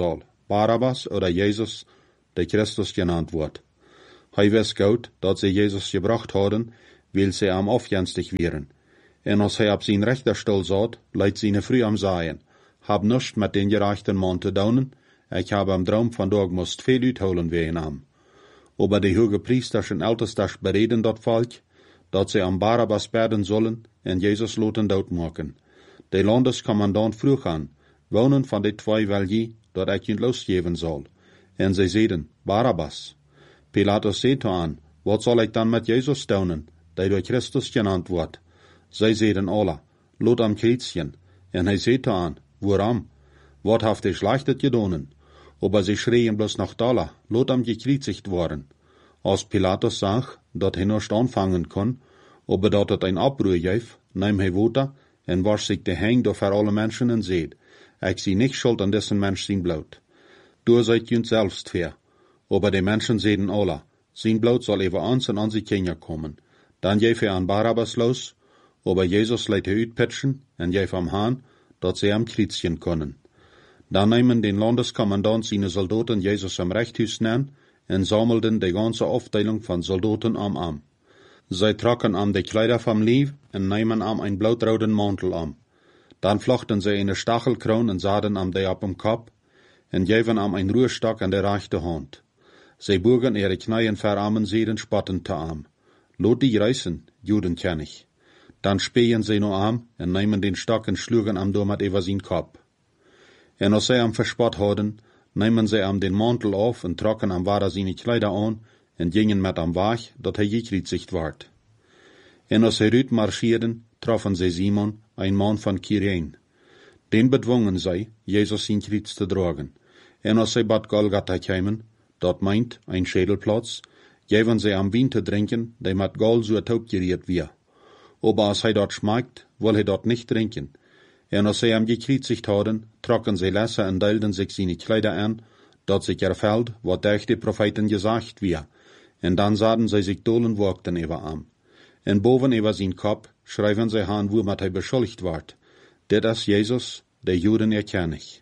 Barabbas oder Jesus, der Christus genannt wird. Hij wist goed dat sie Jesus gebracht hadden, weil sie am aufjenstig wären. En als hij op zijn rechterstoel zat, leidt zijn früh am Sagen, hab nichts mit den gerechten Mann te doen, ich habe am Traum vandaag moest veel uitholen wegen am. Aber die hoge Priesters en Ältestes bereden dat Volk, dat sie am Barabbas berden sollen en Jesus loten doodmaken. De Landeskommandant vroeg aan, wonen van die twee wel je, dat ik je losgeven zal. En zij zeiden, Barabbas. Pilatus zei aan, wat zal ik dan met Jezus doen, die door Christus genannt wordt? Zij zeiden alle, lood am Kreuzchen. En hij zei aan, waarom? Wat heeft hij schlechtet gedaan? Aber sie schreien bloß nach Dalla, lood am gekreuzigt worden. Als Pilatus zag, dat hij nicht anfangen kon, aber dat het een Abruhr gaf, nahm hij water en was zich de hang door voor alle mensen en zeid, ik zie nicht schuld an dessen Mensch zijn bloed. Du seid junt selbst fair. Aber die Menschen zeiden alle, zijn bloed zal even ans en an zijn kinderen komen. Dan gaf hij aan Barabbas los, aber Jesus leidt hij uitpitchen en gaf am haan, dat zij am kreuzchen konnen. Dan nemen den Landeskommandant seine Soldaten Jesus am Rechthuis nemen en sammelden de ganze Aufteilung van Soldaten am am. Zij trokken am de Kleider vom Leib en nemen am ein blautroten Mantel am. Dan flochten zij eine Stachelkroon en zaden am de op hem Kopf en geven am ein Ruhestock an der rechte Hand. Zij bogen ihre Knieën verarmen zeiden spottend te am. Lot die reißen, Juden ken ich. Dan speen zij no am en nemen den Stock en schlugen am door met over zijn Kopf. En als zij am verspot hadden, nemen zij am den Mantel auf en trokken am Wader seine Kleider aan en gingen met am weg, dat hij gekreuzigt ward. En als zij uit marschierden, troffen zij Simon, ein Mann van Kyrene. Den bedwongen zij, Jesus zijn kreuz te dragen. En als zij bad Golgatha kämen, dat meint ein Schädelplatz, geven zij am Wien te drinken, die met Gold so taub geriert wir. Aber als hij dort schmeckt, will hij dort nicht trinken. En als zij hem gekreuzigt hadden, trokken zij lessen en deelden zich seine Kleider aan, dat zich erfällt, wat durch die Propheten gesagt wir. En dan zaden zij zich dolen wogten über am. En boven über zijn Kopf schrijven zij aan womit hij beschuldigd wordt. Dit is Jezus, de Juden erken ich.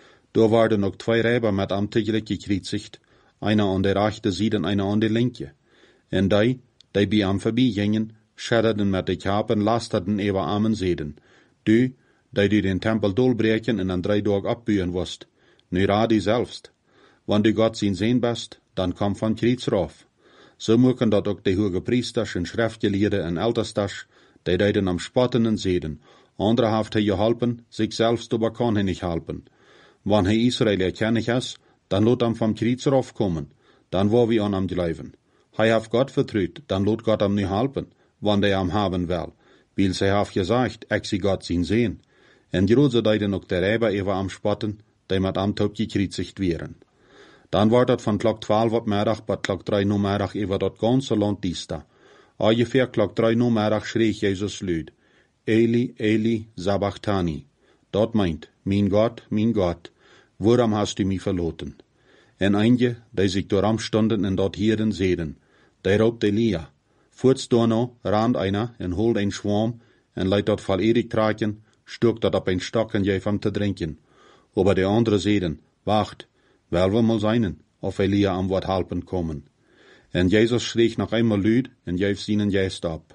Da waren ook twee Räber met am tegelijk gekreuzigt, einer an der rechten Seite en einer an der linke. En die, die bij am vorbeigingen, schadderden met de kapen, lasterden über am zeden. Du, die du den Tempel dolbreken en an drei Tag abbuien wast. Nu raad die selbst. Wann du Gott zien sehen bist, dan kom van Kreuz rauf. So moeken dat ook de hoge Priesters en Schriftgeleerden en Ältestes, die deiden am spotten en zeden. Andere heeft hij geholpen, zich selbst aber kan hij nicht helpen. Wann hij Israël erkennig is, dan lot hem van Kreuz rauf kommen. Dan wo wir an am geloven. Hij heeft Gott vertrouwt, dan lot Gott hem nu helpen, wann hij am haben will. Weil zij heeft gezegd, ik zie Gott zien sehen. En grote deiden ook de Räber even am spotten, die met am Taub gekreuzigt wären. Dan wordt het van klok twaalf op middag tot klok drie no middag over dat ganze land diesta. Ongeveer klok drie no middag schreef Jezus luid, Eli, Eli, sabachthani. Dat meint, mijn God, mijn God, waarom hast du mich verloten? En einige, die zich door am stonden en dat hierden zeden, die roept Elia. Voorts daarna rand einer en holt een schwarm en leidt dat volledig traken, stuk dat op een stok en geef hem te drinken. Aber de andere zeden, wacht, wel we mal zijn, of Elia am wat helpen komen. En Jezus schreef nog eenmaal luid en geef zijnen geest op.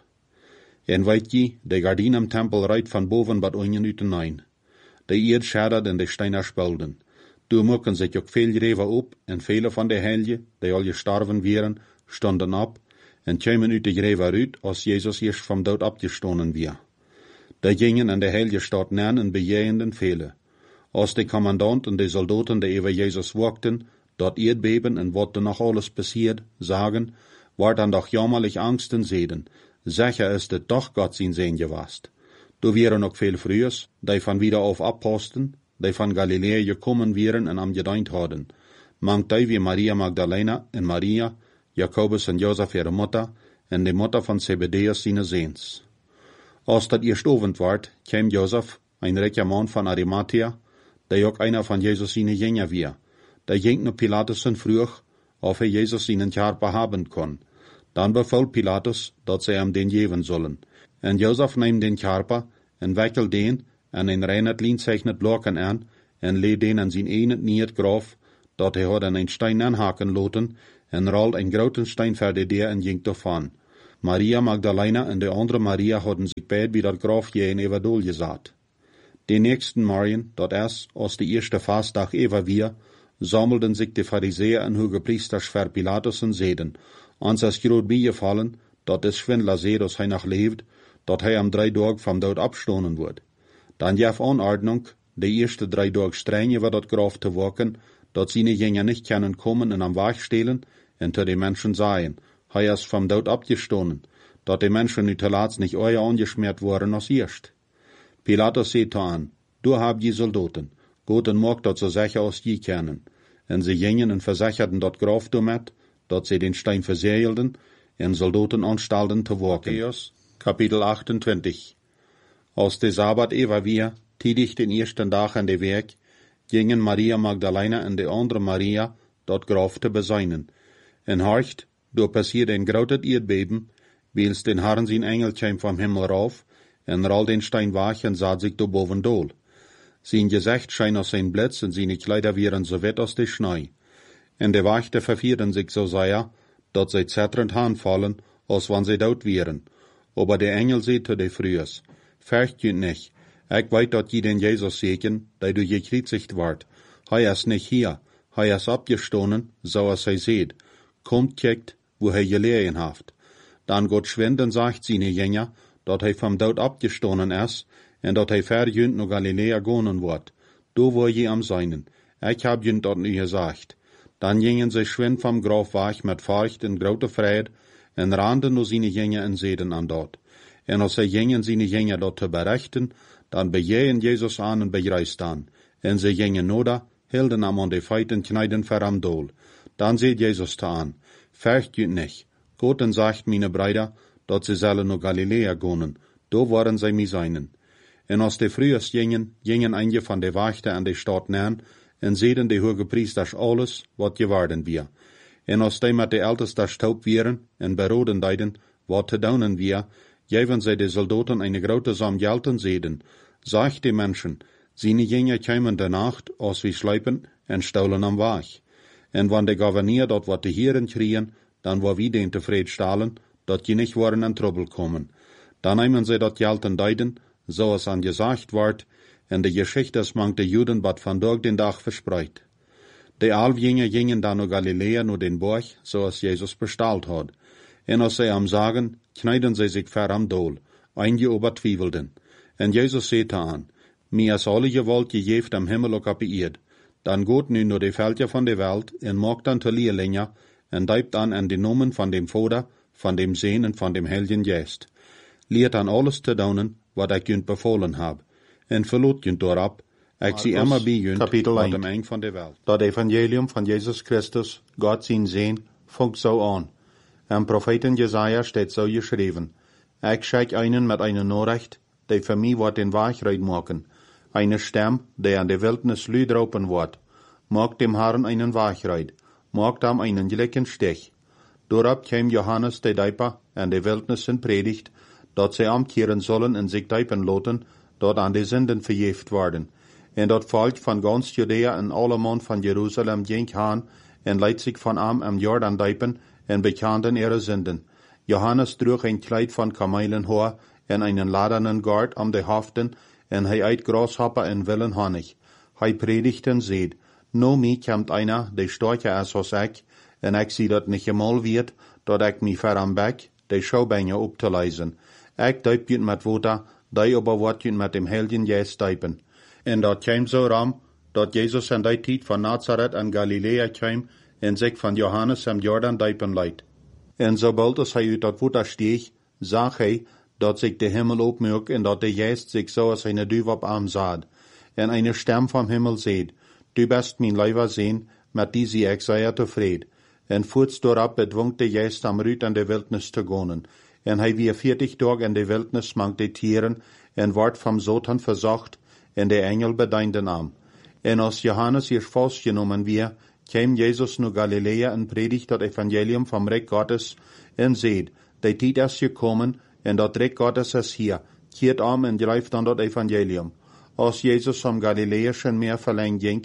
En weet je, de gardine am tempel rijdt van boven wat onjen uit hinein. De eerd schaddert en de steiner spelden. Toen moeken zich ook veel greven op en vele van de heilige, die al gestorven waren, stonden op en kwamen uit de greven uit als Jezus eerst vom dood opgestonden weer. Die gingen in de heilige stad neer en bejegenden vele. Als de commandant en de soldaten die over Jezus wachten, dat Erdbeben en wat er nog alles passiert, sagen, war dan doch jammerlich Angsten zeden. Sicher ist het doch Gott zijn Sehen gewast. Du wären ook veel frühers, die van wieder auf Aposteln, die van Galiläa gekommen wären en am gedeint hadden. Mangt die wie Maria Magdalena en Maria, Jakobus en Josef ihre Mutter, en de Mutter van Zebedeus seine Seens. Als dat eerst ovend ward, kwam Josef, ein reicher Mann van Arimathea, die ook einer van Jezus seine Jünger war. Die ging naar Pilatus en vroeg, of hij Jezus seinen Körper haben kon. Dan beval Pilatus, dat zij hem den geven zullen. En Josef neemt den Körper en wikkelt den en een reinet lienzeichnet Blocken aan en leed den aan zijn ene niet graf, dat hij had een stein aanhaken loten, en rolt een groten stein verder der en ging davon. Maria Magdalena en de andere Maria hadden zich beid bij dat grafje in Everdol gezet. De nächsten Morgen, dat es, als de eerste Fastdag Eva wir, sammelten sich de Pharisäer en Hogepriesters voor Pilatus en zeiden, ons is groot bijgevallen, dat de Schwindler zei dat hij nog leeft, dat hij am drei Dag vom dood abstonen wordt. Dan gaf Anordnung, de eerste drei Dag streng over dat graf te waken, dat seine Jünger nicht können kommen en am Weg stelen, en te de Menschen sagen, hij is vom dood abgestonen, dat de Menschen nu te laatst nicht euer angeschmiert worden als eerst. Pilatus zei aan, du hab je soldaten, goed en mag dat ze zeggen als je kennen. En ze gingen en verzecherden dat graf damit, dat ze den Stein verzegelden, en soldaten anstalten te waken. Matthäus, Kapitel achtentwintig. Als de Sabbat Eva wir, tidig den ersten Tag an de Werk, gingen Maria Magdalena en de andere Maria dat graf te beseinen. En horcht, door passierde een groot Erdbeben, wils den Herrn zijn Engel kwam vom Himmel rauf, en roll den Stein weg en zat zich door boven dool. Zijn gezicht scheen als een blitz en zijn Kleider waren so wet als de Schnee. En de Wachte vervierden sich so sehr, dat zij zetterend aanvallen, als wann zij dood wären. Aber de Engel zei te de Frühes, Fürcht je nicht, ik weet dat je den Jesus seken, die du gekreuzigt wordt. Hij is nicht hier, hij is abgestonen, zoals hij zeed. Kommt kijkt, wo hij gelegen haft. Dan Gott schwind en sagt seine Jünger, dat hij vom dood abgestonen is, en dat hij verjünd naar Galilea gonen wordt. Du wo je am seinen. Ik hab jünd dat nu gesagt. Dan gingen sie schwind vom Graf weg met Furcht en grote Vrede, en randen nur seine Jünger en zeden aan dat. En als zij gingen seine Jünger dat te berichten, dan bejeen Jesus aan en begreist aan. En ze gingen noda, hielden am an de feiten kneiden ver am dool. Dan zei Jesus te aan, Fürcht je nicht. Gott en sagt meine Brüder, dat ze zullen naar Galilea gonen, do waren zij mi seinen. En als de Frühes gingen, gingen einige van de Wachte an de Stadt nahen, en zeden de Hogepriesters alles, wat geworden wir. En als die met de Ältesters taub wieren, en beroden deiden, wat te doen wir, geven zij de Soldaten eine grote som geld en zeden, sagt de Menschen, seine Jünger kämen de Nacht, als wir schleipen, en staulen am Weg. En wann de Gouverneur dat wat te hieren krien, dan war wie den tevreden stalen, dat je nicht waren in Trouble kommen. Dan nehmen sie dat geld en deiden, so es an gesagt ward, en de Geschichte is mank de Juden wat vandaag den Dag verspreit. De Alfjünger gingen dan naar Galilea, naar den Borg, zoals Jesus bestalt had. En als zij am sagen, kneiden zij zich ver am dool, einige obertwievelden. En Jesus zei aan, mir is alle gewalt gegeven am Himmel ook op eerd. Dan gaat nu naar de veldje van de welt, en maakt dan te leerlinge, en diept aan en de nomen van dem Vader, van dem Zeen en van dem Heiligen Geest. Leert aan alles te doen, wat ik junt bevolen heb. En verloot junt daarop, ik zie immer bij junt, wat dem eng van de welt. Dat evangelium van Jesus Christus, God zijn Zeen, funkt zo aan. Am Propheten Jesaja steht so geschrieben, ik schick einen met eine Nachricht, die für mich wat den Weg reid maken. Eine Stem, die an de Wildnis lüdropen wordt. Maakt dem Herrn einen Weg reid. Maakt hem einen gelijken stich. Doorop kwam Johannes de Dijper en de Wildnis in predigt, dat zij omkeren zullen en zich dijpen loten, dat aan de zinden vergeeft worden. En dat volk van ganz Judea en alle man van Jeruzalem ging haan, en leidt zich van am am Jordan dijpen, en bekenden ihre zinden. Johannes droeg een kleid van kamelenhoor, en einen ladenen Gord am de hoofden, en hij eit Grasshopper en willen Honig. Hij predigt en zeed, no mi komt einer, die storcher is als ik, en ik zie dat niet gemol wird, dat ik mi ver am bek, de schouwbijnen op te lezen. Ik duip je met water, die aber wordt je met dem Heiligen Geest duipen. En dat kwam zo ram, dat Jezus in die tijd van Nazareth en Galilea kwam, en zich van Johannes am Jordan duipen leidt. En sobald als hij uit dat water steeg, zag hij, dat zich de Himmel opmerkt en dat de Geest zich zo als een duif op arm zat. En eine Stem vom Himmel zeed, du bist mijn lieber Zeen, met die zie ik zeer tevreden. En voorts doorop bedwong de Geest am Rüt an de Wildnis te gonen. En hij wie vierzig dag in de Wildnis mank de Tieren, en wordt vom Satan verzocht, en de Engel bedeinden am. En als Johannes hier vastgenomen weer, kwam Jesus naar Galilea en predigt dat Evangelium vom Reich Gottes, en zeed, de tijd is gekomen, en dat Reich Gottes is hier, keert om en grijft dan dat Evangelium. Als Jezus vom Galileischen Meer verlang ging,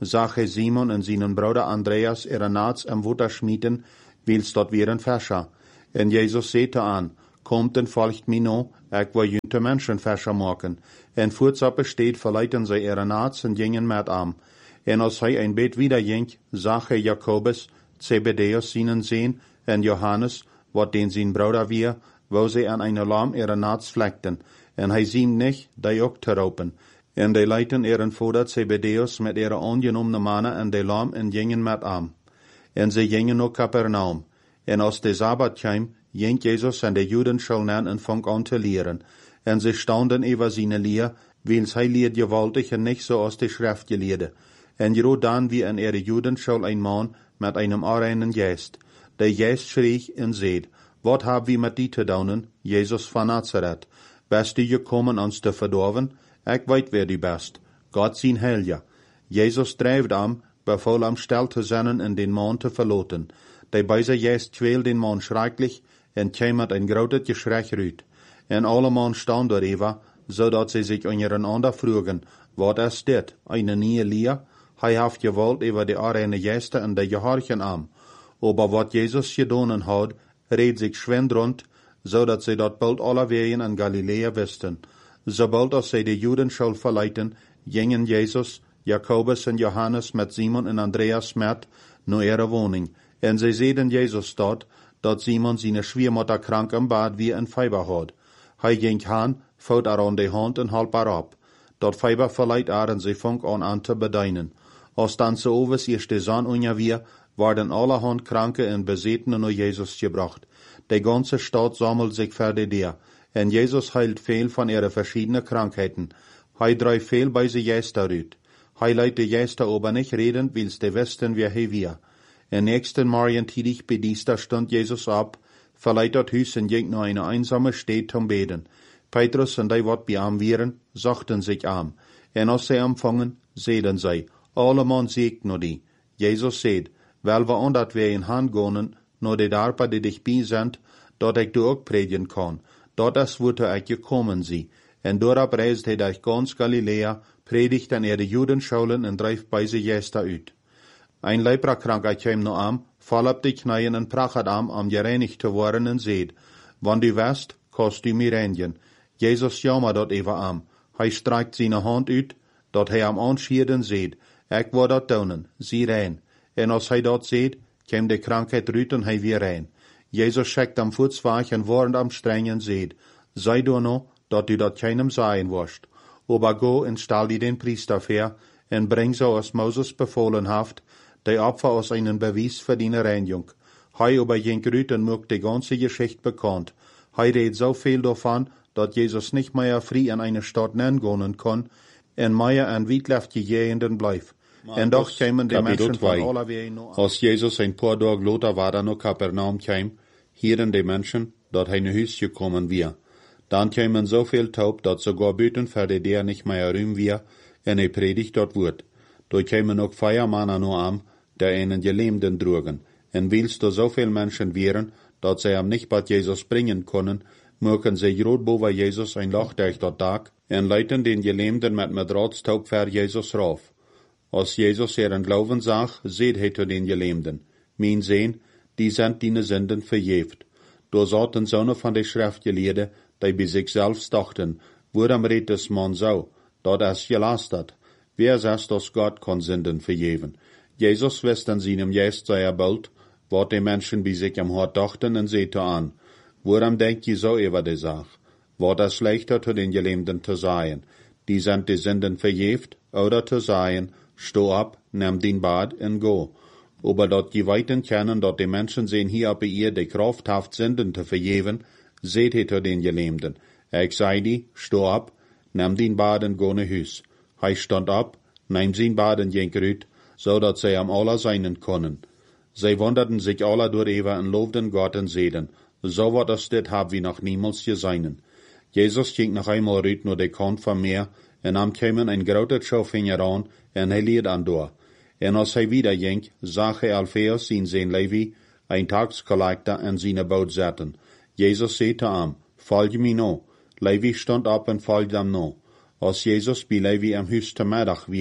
zag hij Simon en zijn broeder Andreas er naats am Water schmieden, wils dort wären Fäscher. En Jesus sagte an, kommt en folgt mir no, ik wil junte Menschen Fäscher maken. En voortsappe steht, verleiten zij er naats en gingen met am. En als hij een beet wieder ging, zag hij Jakobus, Zebedeus seinen Sohn, en Johannes, wat den zijn broeder weer, wo sie an eine Lamm ihre naats vleckten. En hij zien nicht, die ook te ropen. En die leiten ihren Vater Zebedeus met ihre ongenommene mannen en de Lamm en gingen met am. En ze gingen naar Capernaum. En als de Sabbat kwam, ging Jesus en de Juden schulden en vong aan te leren. En ze staunden over zijn leer, wils hij leert gewaltig en nicht so als de Schrift geleerde. En jero dan wie in ihre Juden schul ein Mann met einem arreinen Geist. De Geist schrie en zeid, wat hab wie met die te doen, Jesus van Nazareth? Bist du gekommen ons te verdorven? Ik weet wer du bist, Gott zijn Helja. Jesus drijft am, beval am stil te zijn en den Mann te verloten. De böse Geist kwält den Mann schrecklich en kwam met een groot geschrei uit. En alle man staan door Eva, zodat ze zich ondereinander vroegen, wat is dit, eine nieuwe leer? Hij heeft gewollt over de arene Geister en de gehorchen am. Aber wat Jesus gedaan had, reed zich schwend rond, zodat ze dat bald alle wegen in Galilea wisten. Sobald als zij de Juden schuld verleiten, gingen Jesus, Jakobus en Johannes met Simon en Andreas met naar ihre woning. En zij zeiden Jesus dort, dat Simon zijn schwiermutter krank im bad wie een Fieber had. Hij ging aan, fout er aan de hand en halp er op. Dat Fieber verleiht er en zij fong aan aan te bedeinen. Als dan ze overs eerste zon onjavier, werden allerhand Kranke en Bezetene naar Jesus gebracht. De ganze Stadt sammelt sich für die der. En Jesus heilt veel van ihre verschiedene Krankheiten. Hij drijft veel bij ze Geister uit. Hij leidt de Geister aber nicht reden, wils de wisten wer hij wir. En nächsten Morgen tidig bei Dienstag stund Jesus ab, verleiht dat Hüs en ging naar eine einsame Stadt zum Beten. Petrus en die wat bij am wieren, sagten sich am. En als zij empfangen, zeiden zij, alle man siegt nur die. Jesus seht, wel we omdat wij in hand gonen, nur de darpa die dich bij sind, dat ik du ook predigen kan. Dat is woete ik gekommen zie. En doorop reist hij durch ganz Galilea, predigt en er de Juden schulen en drijft bij ze Geister uit. Ein Leprakranker kwam nu am, val op de knieën en prachet am, om gereinigd te worden en zeid, wann du west, kost du mir reinigen. Jesus jammer dat even am. Hij streckt zijn hand uit, dat hij am anschieden zeid, ik wil dat doen, zie rein. En als hij dat zeid, kwam de krankheid uit en hij weer rein. Jesus schickt am voetzwaag en warend am streng en zeid, sei du no, dat du dat keinem sagen wirst. Aber go en stal die den Priester ver, en bring so als Moses befohlen haft, de Opfer aus einen Beweis für deine Reinigung. Hij aber ging rüt en mögt die ganze Geschichte bekannt. Hij redt so viel davon, dat Jesus nicht mehr frei in eine Stadt nennen kann, en mehr in wietleftige Gegenden bleif. En doch kämen die Menschen von aller Wegen noch. Als Jesus ein paar Tage later war nach Kapernaum kam, hieren die Menschen, dat hij naar huis gekommen wir. Dan kämen so viel taub, dat sogar Büten für die der nicht mehr rühm wir, en hij predigt dort wordt. Da kämen auch Feiermannen nur am, der einen Gelähmten trugen. En willst du so viel Menschen wären, dat sie am nicht bei Jesus bringen können, mögen sie rot boven Jesus ein Loch durch dat Tag, en leiten den Gelähmten mit Madratztaub für Jesus rauf. Als Jesus ihren Glauben zag, seht hij zu den Gelähmten, mein Sehn, die sind deine Sünden verjeft. Da saßen Söhne von der Schriftgelehrten, die bei sich selbst dachten, worum redet das Mann so, dat es gelastert. Wer sagt, dass Gott kann Sünden verjeven? Jesus wist in seinem Geist sehr bald, wat die Menschen bei sich am Hort dachten, und sehte an, worum denkt ihr so über die Sache? Wat es leichter zu den Gelähmten zu sagen, die sind die Sünden verjeft, oder zu sagen, steh ab, nimm den Bad und go. Aber dat die weiten kennen, dat die Menschen sehen hier bei ihr die Kraft haft Sünden zu verjeven, seht ihr zu den Gelähmten. Ich sei die, steh ab, nimm den Bad und go nach Hus. Hij stand ab, nahm sein Bad und ging rüt, so dat sie am aller seinen können. Sie wunderten sich alle durch Eva und lobten Gott und sehten, so wat das dit hab wie noch niemals gesehen. Jesus ging noch einmal rüt nur de Kant vom Meer, en am kämen ein groter Schaufinger an, en hij lied an door. En als hij wieder ging, zag hij Alpheus zijn zijn Levi, ein Taxkollektor en zijn boot zetten. Jesus sagte am, folge mir no. Levi stond op en folgde am no. Als Jesus bij Levi am Huis te middag weer,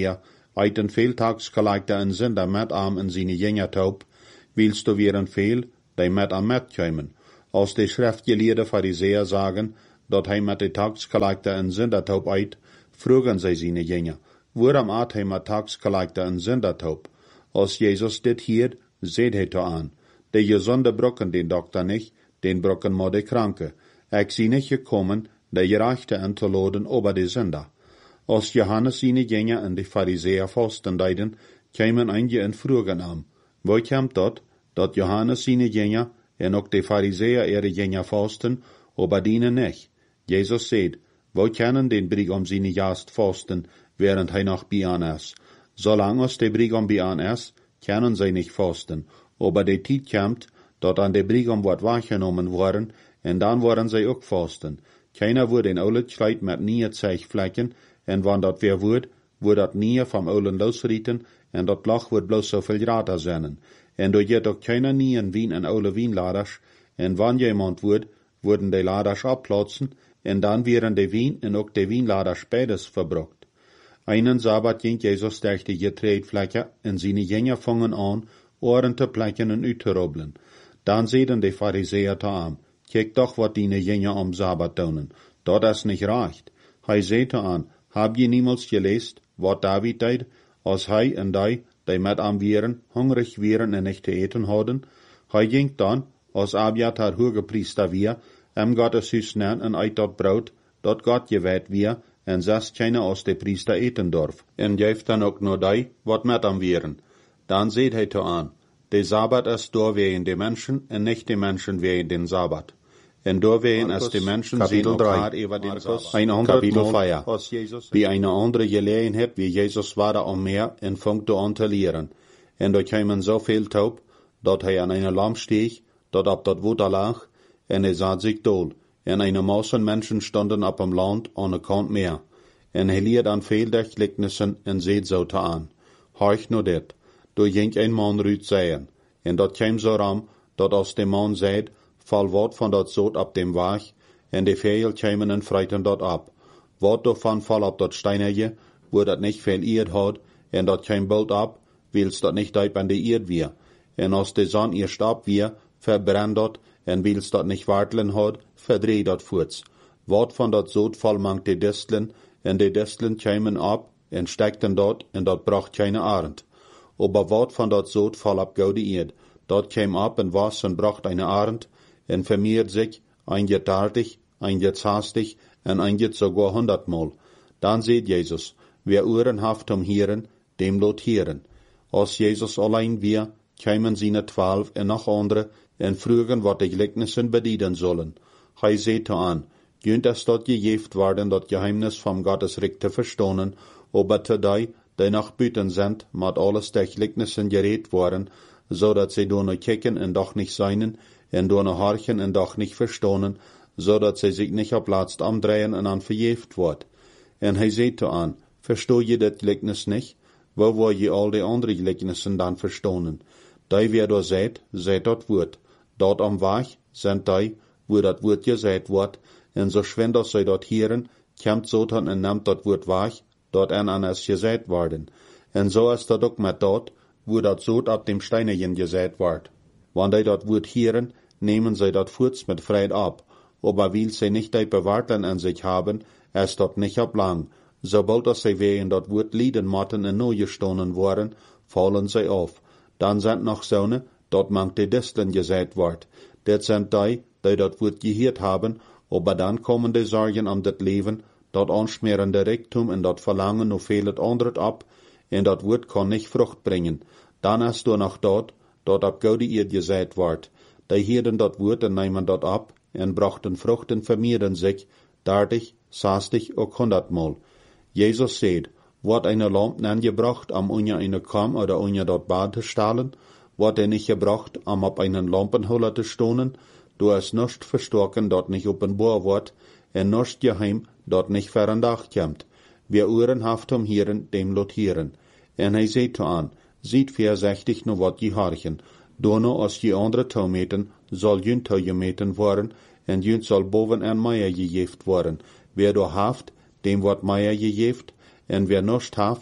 uit een veeltagsgelijkte en zinder met am in zijn jenge taub, willst du weer een veel, die met am met komen. Als de schriftgeleerde Pharisäer sagen, dat hij met de tagsgelijkte en zindertaub uit, vroegen zij zijn jenge, waarom at hij met tagsgelijkte en zindertaub? Als Jezus dit hier, zeed hij toe aan, de gezonde brokken den dokter niet, den brokken maar de kranke. Ik zie niet gekomen, de gerechte en te loden over de zinder. Als Johannes zijn jenge en de Pharisäer vasten deiden, kwamen eindige en vroegen am, wo komt dat, dat Johannes zijn jenge en ook de Pharisäer ihre jenge vasten, aber dienen nicht? Jezus zeid, wo kennen den Brigam zijn jast vasten, während hij nog bij aan is? Zolang als de Brigam bij aan is, kennen zij niet vasten, aber de tijd komt, dat aan de Brigam wordt waargenomen worden, en dan worden zij ook vasten. Keiner wordt in oude kleid met nieuwe zeigvlekken, en wanneer dat weer wordt, wordt dat nieuwe van oude losrieten, en dat lach wordt bloos zoveel rater zijn. En door je ook keiner nieuwe wien en oude wienladers, en wanneer iemand wordt, worden de laders abplaatsen, en dan werden de wien en ook de wienladers beides verbrukt. Einen Sabbat ging Jezus durch die Getreidfläche, en zijn jenge vangen aan, oren te plekken en uit te robbelen. Dan zeiden de Pharisäer te aan, kijk doch wat die jenge am Sabbat doen, dat is niet recht. Hij zei te aan, heb je niemals geleest, wat David deed, als hij en die, die met am wieren, hungrig wieren en niet te eten hadden? Hij ging dan, als Abiathar hogepriester weer, em Gottes huis nen en uit dat brood, dat God geweiht weer, en zes keine als de priester eten dorf. En geeft dan ook nur die, wat met am wieren. Dan zeid hij te aan, de Sabbat is doorwegen de mensen, en niet de mensen wegen den Sabbat. En doorwegen is de mensen zien elkaar over den Sabbat. Een ander Mal, wie eine andere Gelegenheit, wie Jesus war da om meer, en fangte an te leren. En er kwamen zoveel taub, dat hij aan een lam steeg, dat op dat water lag, en hij zat zich dood. En eine Mausen Menschen stonden op hem land aan de kant meer. En hij leert aan veel dergelijknissen en zeed zo te aan. Horch nu dit, door ging een man ruut zeien. En dat kwam zo ram, dat als de man zeid, val wat van dat zoot op dem waag, en de vegel kwamen en freiten dat op. Wat daarvan val op dat steinerje, wo dat niet veel eerd had, en dat kwam bald op, wils dat niet diep aan de eerd weer. En als de zon ihr stap weer, verbrennt dat, en wils dat niet wartelen had, verdreht dat voorts. Wat van dat zoot val mangt de distelen, en de distelen kwamen op, en stekten dat, en dat bracht keine arend. Aber wat van dat zoot val op goude eerd, dat kwam op en was en bracht eine arend, en vermeert zich, ein get dartig, ein get hastig, en ein get sogar hundertmal. Dan zeid Jezus, wer Ohren haft om hieren, dem lot hieren. Als Jezus allein weer, kwamen seine twaalf en nog andere, en vroegen wat de gelijknissen bedienen zullen. Hij zei te aan, junt es dat gegeeft worden dat geheimnis van Gottes Reich te verstonen, aber te die, die nach buiten sind, mat alles de gelijknissen gereed worden, zodat zij door kijken en doch niet zijnen, en door horchen en doch niet verstonen, zodat zij zich niet op laatst omdrehen en aan verjeefd wordt. En hij zei te aan, verstoor je dit gelijknis niet? Wo wil je al de andere gelijknissen dan verstonen? Die wer door zijt, zijt dat woord. Dat am waag, zijn die, wo dat woord gezegd wordt, en zo schwend als zij dat hieren, komt zotan en neemt dat woord waag, dat en aan is gezegd worden. En zo is dat ook met dat, wo dat zoot op dem steinerjen gezegd wordt. Wanneer dat woord hieren, nemen zij dat voorts met vrijheid op, aber wil zij niet die bewaarten in zich hebben, is dat niet op lang. Sobald als zij wegen dat woord lieden motten en nooit gestonen worden, vallen zij af. Dan zijn nog zonen, dat mangt de distelen gezegd wordt. Dit zijn die, die dat woord gehoord hebben, aber dan komen de zorgen om dit leven, dat aansmerende rijkdom en dat verlangen nog veel het andere op, en dat woord kan niet vrucht brengen. Dan is er nog dat, dat op goede eerd gezegd wordt. Die hielden dat woord en nemen dat op, en brachten vrucht en vermeerden zich, dertig, zestig, ook honderdmal. Jezus zei, wordt eine lamp nen gebracht, om unje eine kam oder unje dat bad te stalen, wordt er nicht gebracht, om op einen lampenhuller te stonen, du is nichts verstoken, dat nicht openbaar wordt, en nichts geheim, dat nicht verandag komt. Wer Ohren haft om hieren, dem lot hieren. En hij zei te aan, ziet voorzichtig nu wat je harchen, dono als je andere touw meten, zal jun touw gemeten worden, en jun zal boven en meier gegeeft worden. Wer du haft, dem wordt meier gegeeft, en wer nichts haft,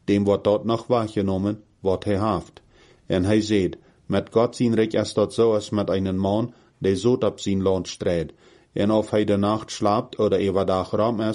dem wird dort noch wahrgenommen, wat hij haft. En hij zegt, met Gott zijn Reich ist dat so als met einen Mann, der so ab sein Land streht. En of hij de Nacht schlapt oder überdag ram